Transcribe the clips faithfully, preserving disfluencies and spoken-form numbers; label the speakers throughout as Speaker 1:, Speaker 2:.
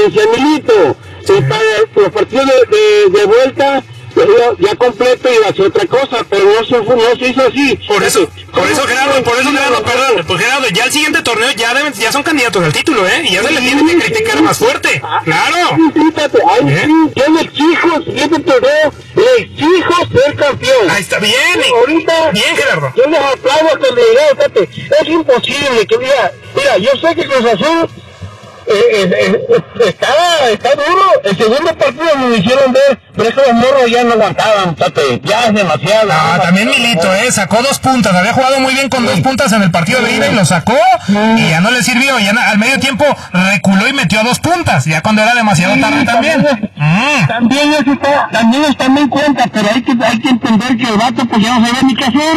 Speaker 1: diferencia, Milito. Sí. Para los partidos de, de, de vuelta, ya, ya completo iba a hacer otra cosa, pero no se, no se hizo así.
Speaker 2: Por eso, por eso Gerardo, por eso Gerardo, perdón, pues Gerardo, ya el siguiente torneo ya deben, ya son candidatos al título, ¿eh? Y ya se le tiene que criticar más fuerte. Claro.
Speaker 1: Yo le exijo el siguiente torneo, le exijo ser campeón.
Speaker 2: Ahí está bien.
Speaker 1: Ahorita,
Speaker 2: bien, Gerardo.
Speaker 1: Yo les aplaudo que me digan, Tate, es imposible que diga, mira, yo sé que Cruz Azul Eh, eh, eh, está, está duro. El segundo partido me hicieron ver, pero es que los morros ya no aguantaban, Tate, ya es demasiado.
Speaker 2: Ah,
Speaker 1: no,
Speaker 2: también Milito, eh, sacó dos puntas, había jugado muy bien con sí. dos puntas en el partido sí. de ida y lo sacó sí. y ya no le sirvió, ya al medio tiempo reculó y metió dos puntas, ya cuando era demasiado sí, tarde también. También,
Speaker 1: mm. también eso está, también está en cuenta, pero hay que, hay que entender que el vato pues ya no sabe ni qué hacer.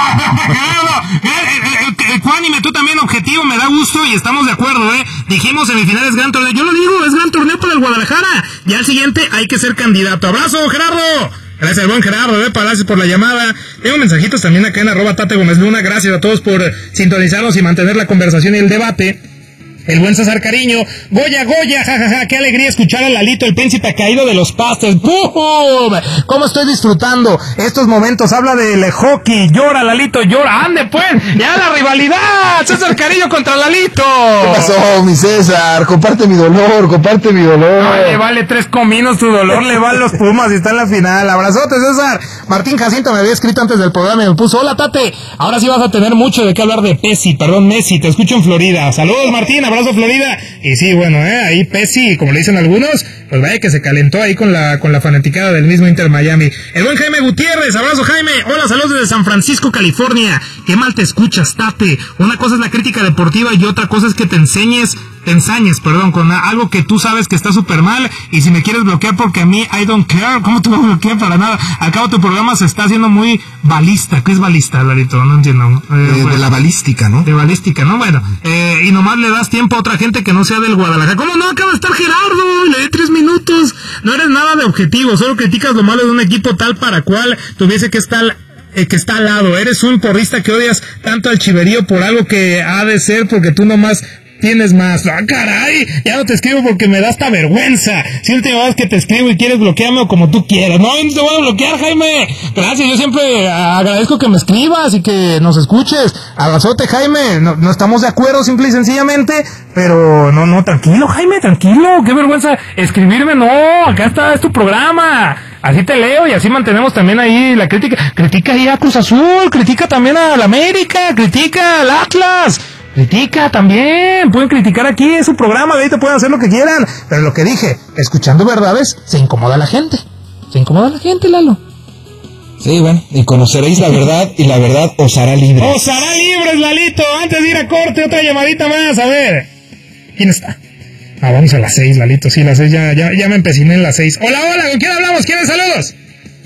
Speaker 2: Juanime, tú también objetivo, me da gusto y estamos de acuerdo, eh, dijimos semifinales gran torneo, yo lo digo, es gran torneo para el Guadalajara, ya al siguiente hay que ser candidato. Abrazo, Gerardo. Gracias al buen Gerardo, eh, gracias por la llamada. Tengo mensajitos también acá en arroba Tate Gómez Luna, gracias a todos por sintonizarnos y mantener la conversación y el debate. El buen César Cariño, Goya, Goya, jajaja, ja, ja, qué alegría escuchar a Lalito, el príncipe caído de los pastes. ¡Pum! ¿Cómo estoy disfrutando estos momentos? Habla del hockey, llora Lalito, llora, ande pues, ya la rivalidad, César Cariño contra Lalito.
Speaker 3: ¿Qué pasó, mi César? Comparte mi dolor, comparte mi dolor.
Speaker 2: Ay, le vale tres cominos tu dolor, le van los Pumas y está en la final. Abrazote, César. Martín Jacinto me había escrito antes del programa y me puso, hola Tate, ahora sí vas a tener mucho de qué hablar de Pessi, perdón, Messi, te escucho en Florida. Saludos, Martín, abrazo Florida. Y sí, bueno, eh, ahí Pessi, como le dicen algunos, pues vaya que se calentó ahí con la con la fanaticada del mismo Inter Miami. El buen Jaime Gutiérrez, abrazo Jaime. Hola, saludos desde San Francisco, California. Qué mal te escuchas, Tate. Una cosa es la crítica deportiva y otra cosa es que te enseñes, te ensañes, perdón, con algo que tú sabes que está súper mal, y si me quieres bloquear porque a mí I don't care, ¿cómo te voy a bloquear para nada? Al cabo tu programa se está haciendo muy balista. ¿Qué es balista, Larito? No entiendo. Eh,
Speaker 3: eh,
Speaker 2: bueno,
Speaker 3: de la balística, ¿no?
Speaker 2: De balística, ¿no? Bueno, eh, y nomás le das tiempo a otra gente que no sea del Guadalajara. ¿Cómo no? Acaba de estar Gerardo, le di tres minutos. No eres nada de objetivo, solo criticas lo malo de un equipo tal para cual tuviese que estar... Eh, que está al lado. Eres un porrista que odias tanto al Chiverío por algo que ha de ser porque tú nomás tienes más. ¡Ah, caray! Ya no te escribo porque me da hasta vergüenza. Si última vez que te escribo y quieres bloquearme o como tú quieras. No, no te voy a bloquear, Jaime. Gracias, yo siempre agradezco que me escribas y que nos escuches. Abrazote, Jaime. No, no estamos de acuerdo simple y sencillamente, pero no, no, tranquilo, Jaime, tranquilo. Qué vergüenza escribirme. No, acá está, es tu programa. Así te leo y así mantenemos también ahí la crítica. Critica ahí a Cruz Azul, critica también a la América, critica al Atlas, critica también. Pueden criticar aquí, es su programa, de ahí te pueden hacer lo que quieran. Pero lo que dije, escuchando verdades, se incomoda la gente. Se incomoda la gente, Lalo.
Speaker 3: Sí, bueno, y conoceréis la verdad y la verdad os hará libres.
Speaker 2: ¡Os hará libres, Lalito! Antes de ir a corte, otra llamadita más, a ver. ¿Quién está? Ah, vamos a las seis, Lalito, sí, las seis, ya, ya, ya me empeciné en las seis. Hola, hola, ¿con quién hablamos? ¿Quién es? Saludos.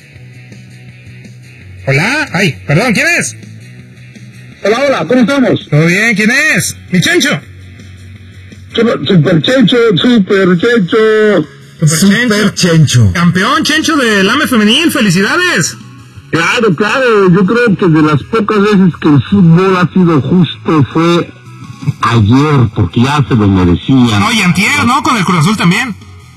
Speaker 2: Hola, ay, perdón, ¿quién es?
Speaker 1: Hola, hola, ¿cómo estamos?
Speaker 2: ¿Todo bien? ¿Quién es? ¿Mi Chencho?
Speaker 1: Super Chencho, Super Chencho.
Speaker 3: Super Chencho.
Speaker 2: Campeón, Chencho, del A M E femenil, felicidades.
Speaker 1: Claro, claro, yo creo que de las pocas veces que el fútbol ha sido justo fue ayer, porque ya se lo merecían.
Speaker 2: No, y antier, ¿no? Con el Cruz Azul también.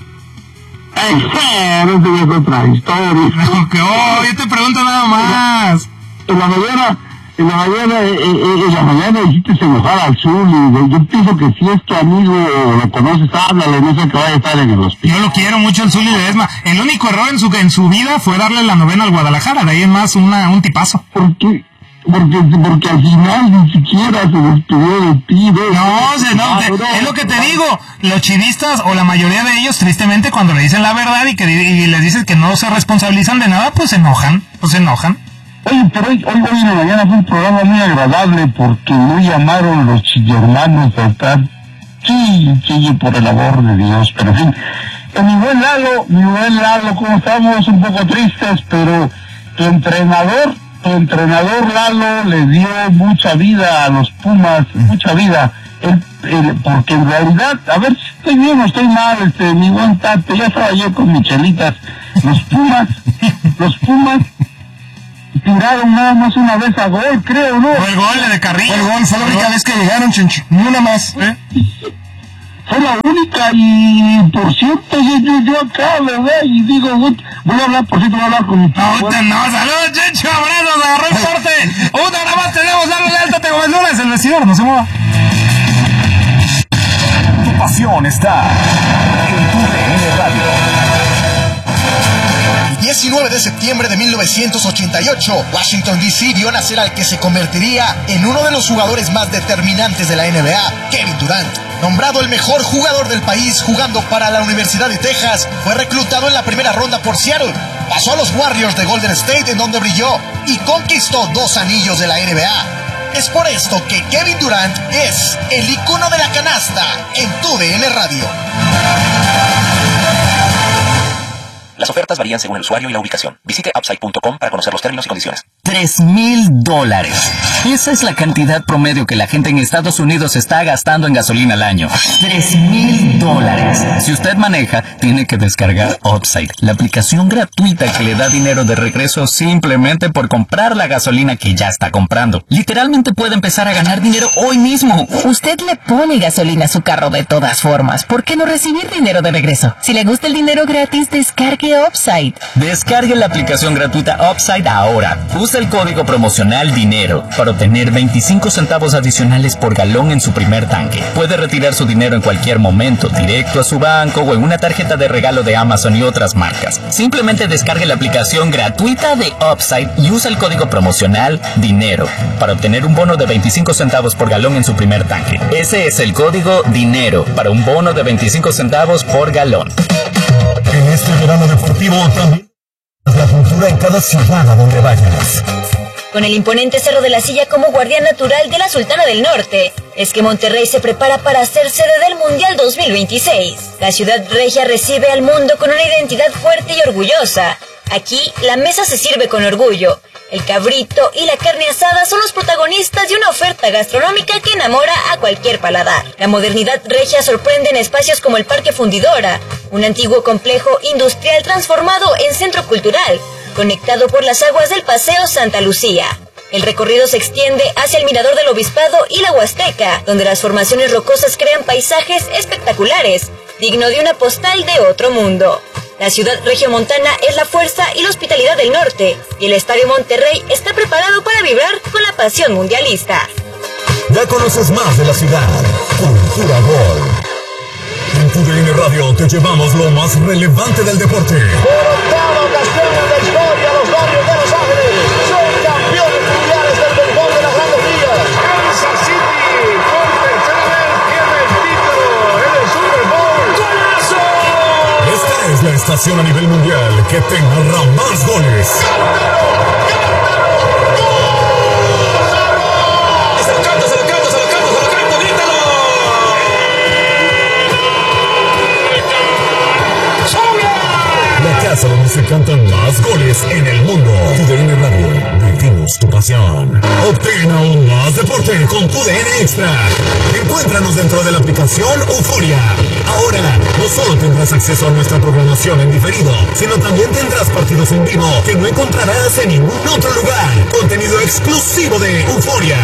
Speaker 1: Eh, no te digo otra historia.
Speaker 2: No, que oh, yo te pregunto nada más.
Speaker 1: En la mañana, en la mañana, eh, eh, en la mañana hiciste enojar al Zuli. Yo pienso que si es tu amigo o lo conoces, háblale, no sé que vaya a estar en el hospital.
Speaker 2: Yo lo quiero mucho, el Zuli de Esma. El único error en su en su vida fue darle la novena al Guadalajara, de ahí en más una, un tipazo.
Speaker 1: ¿Por qué? Porque, porque al final ni siquiera se despidió de ti. ¿Ves?
Speaker 2: No, se, no, te, es lo que te digo. Los chivistas, o la mayoría de ellos, tristemente, cuando le dicen la verdad y que y les dices que no se responsabilizan de nada, pues se enojan, pues se enojan.
Speaker 1: Oye, pero hoy, hoy, hoy en la mañana fue un programa muy agradable porque no llamaron los chillermanos a estar chille, chille por el amor de Dios. Pero en fin, eh, mi buen Lalo, mi buen Lalo, ¿cómo estamos? Un poco tristes, pero tu entrenador... Tu entrenador Lalo le dio mucha vida a los Pumas, mucha vida, él, él, porque en realidad, a ver si estoy bien o estoy mal, este, mi buen Tate, ya estaba yo con mis chelitas, los Pumas, los Pumas tiraron nada más una vez a gol, creo, ¿no?
Speaker 2: Fue el gol de Carrillo.
Speaker 3: Fue el gol, fue la única vez que llegaron, Chencho, ni una más.
Speaker 2: ¿Eh?
Speaker 1: fue la única, y por cierto, yo, yo, yo acá, ¿verdad? Y digo, voy, voy a hablar, por cierto, voy a hablar con mi
Speaker 2: no, usted no, saludos, Chencho, abrazos, agarró el corte. Una nada más tenemos, darle de alta, te lunes, el vestidor, no se mueva.
Speaker 4: Tu pasión está en tu D N Radio.
Speaker 5: diecinueve de septiembre de mil novecientos ochenta y ocho, Washington D C vio nacer al que se convertiría en uno de los jugadores más determinantes de la N B A, Kevin Durant. Nombrado el mejor jugador del país jugando para la Universidad de Texas, fue reclutado en la primera ronda por Seattle. Pasó a los Warriors de Golden State, en donde brilló y conquistó dos anillos de la N B A. Es por esto que Kevin Durant es el icono de la canasta en tu D N Radio.
Speaker 4: Las ofertas varían según el usuario y la ubicación. Visite upside punto com para conocer los términos y condiciones.
Speaker 6: Tres mil dólares. Esa es la cantidad promedio que la gente en Estados Unidos está gastando en gasolina al año. Tres mil dólares. Si usted maneja, tiene que descargar Upside, la aplicación gratuita que le da dinero de regreso simplemente por comprar la gasolina que ya está comprando. Literalmente puede empezar a ganar dinero hoy mismo.
Speaker 7: Usted le pone gasolina a su carro de todas formas. ¿Por qué no recibir dinero de regreso? Si le gusta el dinero gratis, descargue Upside.
Speaker 6: Descargue la aplicación gratuita Upside ahora. Usa el código promocional DINERO para obtener veinticinco centavos adicionales por galón en su primer tanque. Puede retirar su dinero en cualquier momento, directo a su banco o en una tarjeta de regalo de Amazon y otras marcas. Simplemente descargue la aplicación gratuita de Upside y usa el código promocional DINERO para obtener un bono de veinticinco centavos por galón en su primer tanque. Ese es el código DINERO para un bono de veinticinco centavos por galón.
Speaker 8: En este verano deportivo también la cultura en cada ciudad a donde vayas.
Speaker 9: Con el imponente Cerro de la Silla como guardián natural de la Sultana del Norte, es que Monterrey se prepara para ser sede del Mundial dos mil veintiséis. La ciudad regia recibe al mundo con una identidad fuerte y orgullosa. Aquí, la mesa se sirve con orgullo. El cabrito y la carne asada son los protagonistas de una oferta gastronómica que enamora a cualquier paladar. La modernidad regia sorprende en espacios como el Parque Fundidora, un antiguo complejo industrial transformado en centro cultural, conectado por las aguas del Paseo Santa Lucía. El recorrido se extiende hacia el Mirador del Obispado y la Huasteca, donde las formaciones rocosas crean paisajes espectaculares, digno de una postal de otro mundo. La ciudad regiomontana es la fuerza y la hospitalidad del norte, y el Estadio Monterrey está preparado para vibrar con la pasión mundialista.
Speaker 8: Ya conoces más de la ciudad. Cultura Gol. En tu D N Radio te llevamos lo más relevante del deporte.
Speaker 10: Por octava ocasión en la historia, los Dodgers de Los Ángeles son campeones mundiales del béisbol de las Grandes Ligas.
Speaker 11: Kansas City por tercera vez tiene el título en el Super Bowl. ¡Golazo!
Speaker 8: Esta es la estación a nivel mundial que te narra más goles. Donde se cantan más goles en el mundo. Tu D N Radio, vivimos tu pasión. Obtén aún más deporte con tu D N Extra. Encuéntranos dentro de la aplicación Euforia. Ahora, no solo tendrás acceso a nuestra programación en diferido, sino también tendrás partidos en vivo que no encontrarás en ningún otro lugar. Contenido exclusivo de Euforia.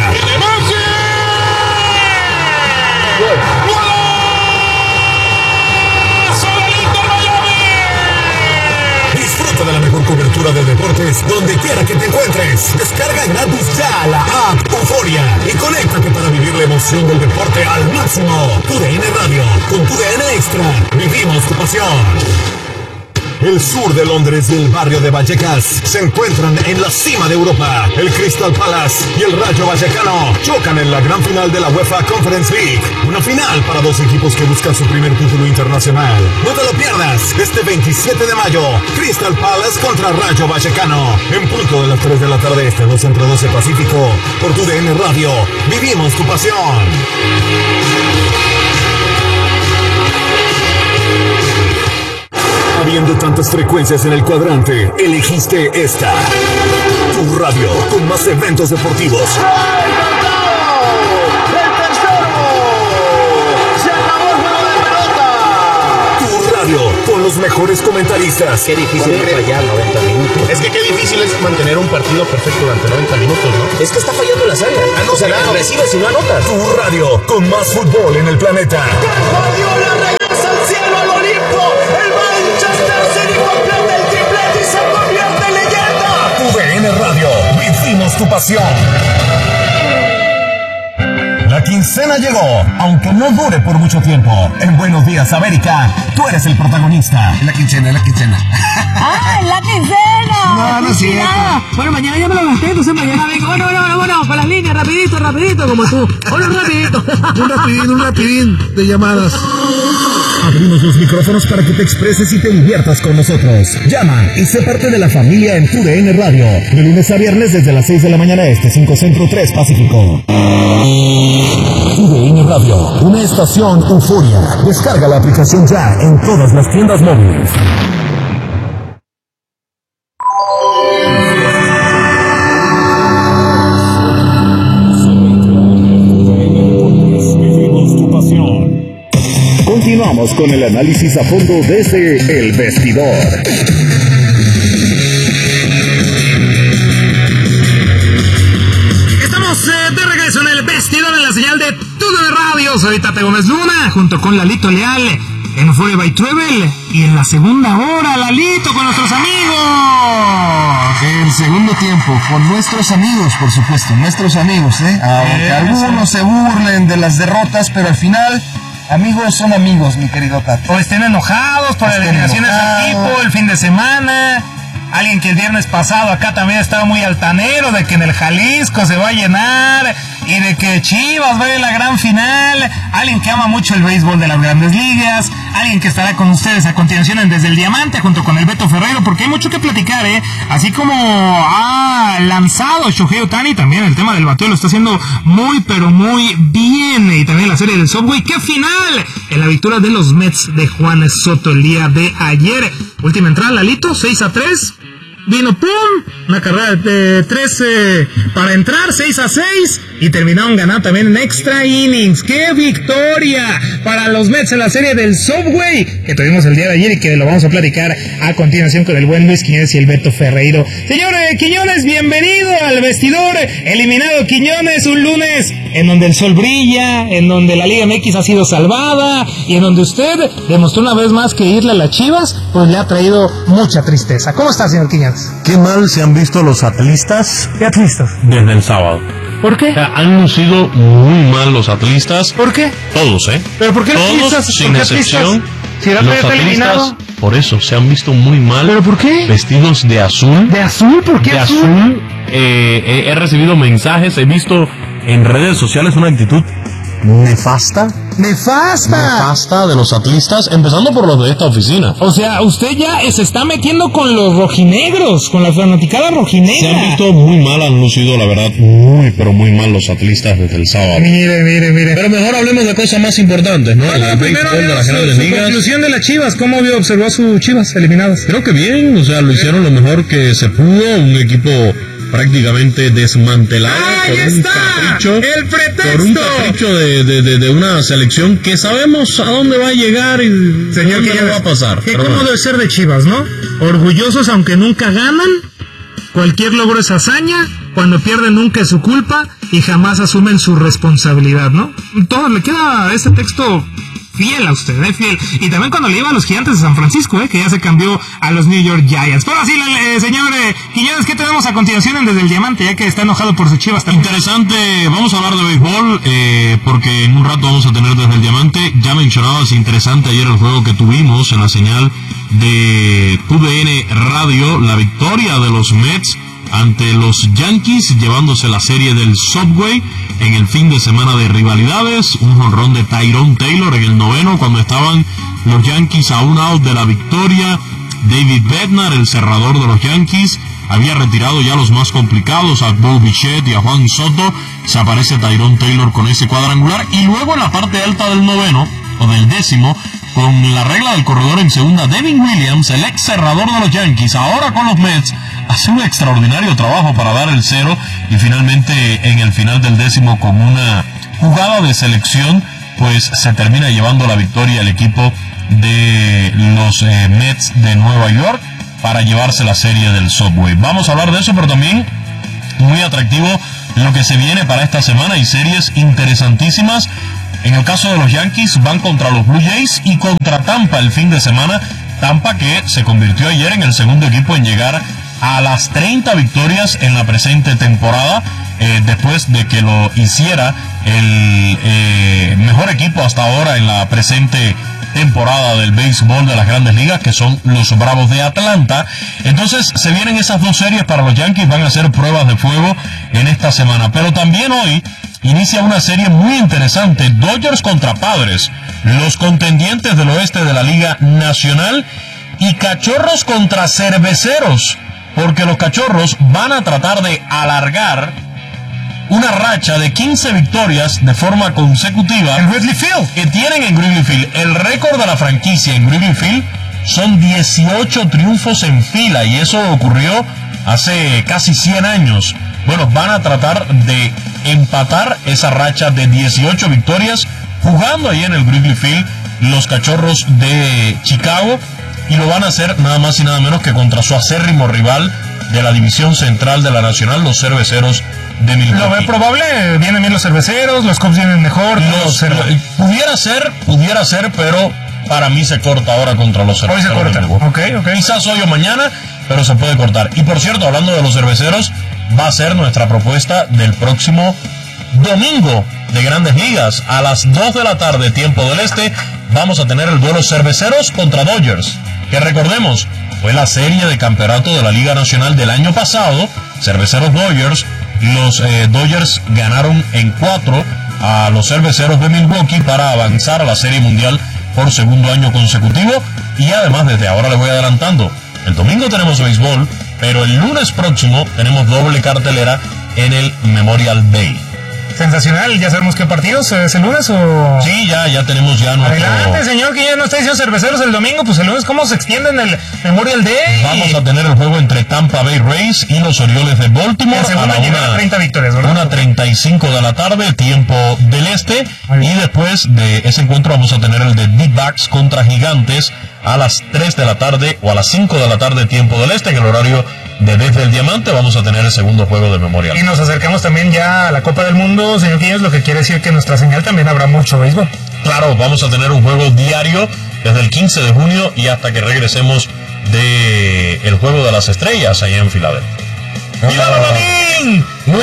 Speaker 8: Disfruta de la mejor cobertura de deportes donde quiera que te encuentres. Descarga gratis ya la app Euforia y conéctate para vivir la emoción del deporte al máximo. Tu D N Radio, con tu D N Extra, vivimos tu pasión. El sur de Londres y el barrio de Vallecas se encuentran en la cima de Europa. El Crystal Palace y el Rayo Vallecano chocan en la gran final de la UEFA Conference League. Una final para dos equipos que buscan su primer título internacional. No te lo pierdas, este veintisiete de mayo, Crystal Palace contra Rayo Vallecano. En punto de las tres de la tarde este, dos entre doce Pacífico. Por tu D N Radio, vivimos tu pasión. Habiendo tantas frecuencias en el cuadrante, elegiste esta. Tu radio con más eventos deportivos.
Speaker 10: ¡El tercero! ¡Se acabó el juego de pelota!
Speaker 8: Tu radio con con los mejores comentaristas.
Speaker 12: Qué difícil es fallar noventa minutos.
Speaker 13: Es que qué difícil es mantener un partido perfecto durante noventa minutos, ¿no?
Speaker 12: Es que está fallando las áreas. Ah, no, o sea, no recibes y no anotas.
Speaker 8: Tu radio con más fútbol en el planeta.
Speaker 10: Guardiola regresa al cielo, al Olimpo. El Manchester City completa el triplete y se convierte en leyenda.
Speaker 8: Tu D N Radio, vivimos tu pasión. La quincena llegó, aunque no dure por mucho tiempo. En Buenos Días América, tú eres el protagonista.
Speaker 14: En la quincena, en la quincena.
Speaker 15: ¡Ah, en la quincena!
Speaker 14: No, no es cierto.
Speaker 15: Bueno, mañana ya me lo gasté, entonces mañana vengo. Bueno, bueno, bueno, bueno, con las líneas, rapidito, rapidito, como tú. Bueno, rapidito.
Speaker 14: Un rapidín, un rapidín de llamadas.
Speaker 8: Abrimos los micrófonos para que te expreses y te diviertas con nosotros. Llama y sé parte de la familia en Tu D N Radio. De lunes a viernes desde las seis de la mañana este, cinco Centro, tres Pacífico. Tu D N Radio, una estación euforia. Descarga la aplicación ya en todas las tiendas móviles. Continuamos con el análisis a fondo desde El Vestidor.
Speaker 2: Estamos eh, de regreso en El Vestidor en la señal de Tu D N Radio. Soy Tate Gómez Luna, junto con Lalito Leal en Euphoria by Travel. Y en la segunda hora, Lalito, con nuestros amigos.
Speaker 3: El segundo tiempo, con nuestros amigos, por supuesto, nuestros amigos, ¿eh? Aunque
Speaker 2: Eh,
Speaker 3: algunos se burlen de las derrotas, pero al final... Amigos son amigos, mi querido Tato.
Speaker 2: O estén enojados por
Speaker 3: Estén
Speaker 2: eliminaciones
Speaker 3: enojados.
Speaker 2: del equipo el fin de semana. Alguien que el viernes pasado acá también estaba muy altanero de que en el Jalisco se va a llenar y de que Chivas va a ir a la gran final. Alguien que ama mucho el béisbol de las grandes ligas. Alguien que estará con ustedes a continuación en Desde el Diamante junto con el Beto Ferreiro, porque hay mucho que platicar, ¿eh? Así como ha lanzado Shohei Ohtani, también el tema del bateo lo está haciendo muy, pero muy bien. Y también la serie del Subway. ¡Qué final! En la victoria de los Mets de Juan Soto el día de ayer. Última entrada, Lalito, seis a tres. Vino pum, una carrera de tres eh, para entrar, seis a seis, y terminaron ganando también en extra innings. ¡Qué victoria para los Mets en la serie del Subway que tuvimos el día de ayer y que lo vamos a platicar a continuación con el buen Luis Quiñones y el Beto Ferreiro! Señor eh, Quiñones, bienvenido al Vestidor. Eliminado Quiñones, un lunes en donde el sol brilla, en donde la Liga M X ha sido salvada y en donde usted demostró una vez más que irle a las Chivas pues le ha traído mucha tristeza. ¿Cómo está, señor Quiñones?
Speaker 16: Qué mal se han visto los atlistas.
Speaker 2: ¿Qué atlistas?
Speaker 16: Desde el sábado.
Speaker 2: ¿Por qué?
Speaker 16: O sea, han lucido muy mal los atlistas.
Speaker 2: ¿Por qué?
Speaker 16: Todos, ¿eh?
Speaker 2: ¿Pero por qué los
Speaker 16: Todos,
Speaker 2: atlistas?
Speaker 16: sin
Speaker 2: ¿Por qué
Speaker 16: excepción.
Speaker 2: atlistas? Si el otro
Speaker 16: los
Speaker 2: ya está
Speaker 16: atlistas,
Speaker 2: eliminado.
Speaker 16: por eso, se han visto muy mal.
Speaker 2: ¿Pero por qué?
Speaker 16: Vestidos de azul.
Speaker 2: ¿De azul? ¿Por qué
Speaker 16: de
Speaker 2: azul?
Speaker 16: azul. Eh, eh, he recibido mensajes, he visto en redes sociales una actitud nefasta.
Speaker 2: ¡Nefasta!
Speaker 16: Nefasta de los atlistas, empezando por los de esta oficina.
Speaker 2: O sea, usted ya se está metiendo con los rojinegros, con la fanaticada rojinegra.
Speaker 16: Se han visto muy mal, han lucido, la verdad, muy, pero muy mal los atlistas desde el sábado.
Speaker 2: Mire, mire, mire.
Speaker 16: Pero mejor hablemos de cosas más importantes, ¿no?
Speaker 2: Bueno,
Speaker 16: el
Speaker 2: primero
Speaker 16: béisbol de las
Speaker 2: su,
Speaker 16: grandes
Speaker 2: su
Speaker 16: ligas.
Speaker 2: conclusión de las Chivas. ¿Cómo vio, observó sus Chivas eliminadas?
Speaker 16: Creo que bien, o sea, lo hicieron lo mejor que se pudo, un equipo prácticamente desmantelado
Speaker 2: ¡Ahí
Speaker 16: por un
Speaker 2: está!
Speaker 16: capricho,
Speaker 2: ¡El pretexto!
Speaker 16: por un capricho de, de, de, de una selección que sabemos a dónde va a llegar y
Speaker 2: Señor,
Speaker 16: qué va a pasar.
Speaker 2: Que
Speaker 16: Pero
Speaker 2: cómo
Speaker 16: bueno.
Speaker 2: debe ser de Chivas, ¿no? Orgullosos aunque nunca ganan, cualquier logro es hazaña, cuando pierden nunca es su culpa y jamás asumen su responsabilidad, ¿no? Todo le queda este texto fiel a usted, ¿eh? Fiel. Y también cuando le iba a los Gigantes de San Francisco, ¿eh? Que ya se cambió a los New York Giants. Pero así, eh, señor eh, Quiñones, ¿qué tenemos a continuación en Desde el Diamante? Ya que está enojado por sus Chivas también.
Speaker 16: Interesante, vamos a hablar de béisbol, eh, porque en un rato vamos a tener Desde el Diamante. Ya mencionabas, interesante ayer el juego que tuvimos en la señal de Tu D N Radio, la victoria de los Mets ante los Yankees, llevándose la serie del Subway en el fin de semana de rivalidades. Un jonrón de Tyrone Taylor en el noveno, cuando estaban los Yankees a un out de la victoria. David Bednar, el cerrador de los Yankees, había retirado ya los más complicados, a Bo Bichette y a Juan Soto. Se aparece Tyrone Taylor con ese cuadrangular, y luego en la parte alta del noveno, o del décimo, con la regla del corredor en segunda, Devin Williams, el ex cerrador de los Yankees, ahora con los Mets, hace un extraordinario trabajo para dar el cero, y finalmente en el final del décimo, con una jugada de selección, pues se termina llevando la victoria el equipo de los eh, Mets de Nueva York para llevarse la serie del Subway. Vamos a hablar de eso, pero también muy atractivo lo que se viene para esta semana y series interesantísimas. En el caso de los Yankees van contra los Blue Jays y contra Tampa el fin de semana. Tampa que se convirtió ayer en el segundo equipo en llegar a las treinta victorias en la presente temporada, eh, después de que lo hiciera el eh, mejor equipo hasta ahora en la presente temporada del béisbol de las Grandes Ligas, que son los Bravos de Atlanta. Entonces se vienen esas dos series para los Yankees, van a ser pruebas de fuego en esta semana. Pero también hoy inicia una serie muy interesante, Dodgers contra Padres, los contendientes del oeste de la Liga Nacional, y Cachorros contra Cerveceros, porque los Cachorros van a tratar de alargar una racha de quince victorias de forma consecutiva
Speaker 2: en Wrigley Field,
Speaker 16: que tienen en Wrigley Field. El récord de la franquicia en Wrigley Field son dieciocho triunfos en fila, y eso ocurrió hace casi cien años. Bueno, van a tratar de empatar esa racha de dieciocho victorias jugando ahí en el Wrigley Field los Cachorros de Chicago, y lo van a hacer nada más y nada menos que contra su acérrimo rival de la división central de la Nacional, los Cerveceros de Milwaukee.
Speaker 2: Lo ve probable, vienen bien los Cerveceros, los Cubs vienen mejor.
Speaker 16: Los, lo, pudiera ser, pudiera ser, pero para mí se corta ahora contra los Cerveceros.
Speaker 2: Hoy se corta, okay, okay.
Speaker 16: Quizás hoy o mañana, pero se puede cortar. Y por cierto, hablando de los Cerveceros, va a ser nuestra propuesta del próximo domingo de Grandes Ligas. A las dos de la tarde, tiempo del este, vamos a tener el duelo Cerveceros contra Dodgers, que recordemos, fue la serie de campeonato de la Liga Nacional del año pasado. Cerveceros Dodgers, los eh, Dodgers ganaron en cuatro a los Cerveceros de Milwaukee para avanzar a la Serie Mundial por segundo año consecutivo. Y además, desde ahora les voy adelantando, el domingo tenemos béisbol, pero el lunes próximo tenemos doble cartelera en el Memorial Day.
Speaker 2: Sensacional, ¿ya sabemos qué partidos es el lunes o...?
Speaker 16: Sí, ya, ya tenemos ya nuestro...
Speaker 2: Adelante, señor, que ya no está diciendo Cerveceros el domingo, pues el lunes, ¿cómo se extiende en el Memorial Day?
Speaker 16: Vamos a tener el juego entre Tampa Bay Rays y los Orioles de Baltimore
Speaker 2: a la
Speaker 16: una,
Speaker 2: treinta victorias, ¿verdad?
Speaker 16: una treinta y cinco de la tarde, tiempo del este, y después de ese encuentro vamos a tener el de D-Backs contra Gigantes a las tres de la tarde o a las cinco de la tarde, tiempo del este, en el horario de Desde el Diamante. Vamos a tener el segundo juego de Memorial.
Speaker 2: Y nos acercamos también ya a la Copa del Mundo, señor Quiñones, lo que quiere decir que en nuestra señal también habrá mucho béisbol.
Speaker 16: Claro, vamos a tener un juego diario desde el quince de junio y hasta que regresemos de el Juego de las Estrellas allá en Filadelfia. ¡Milagro Lavín!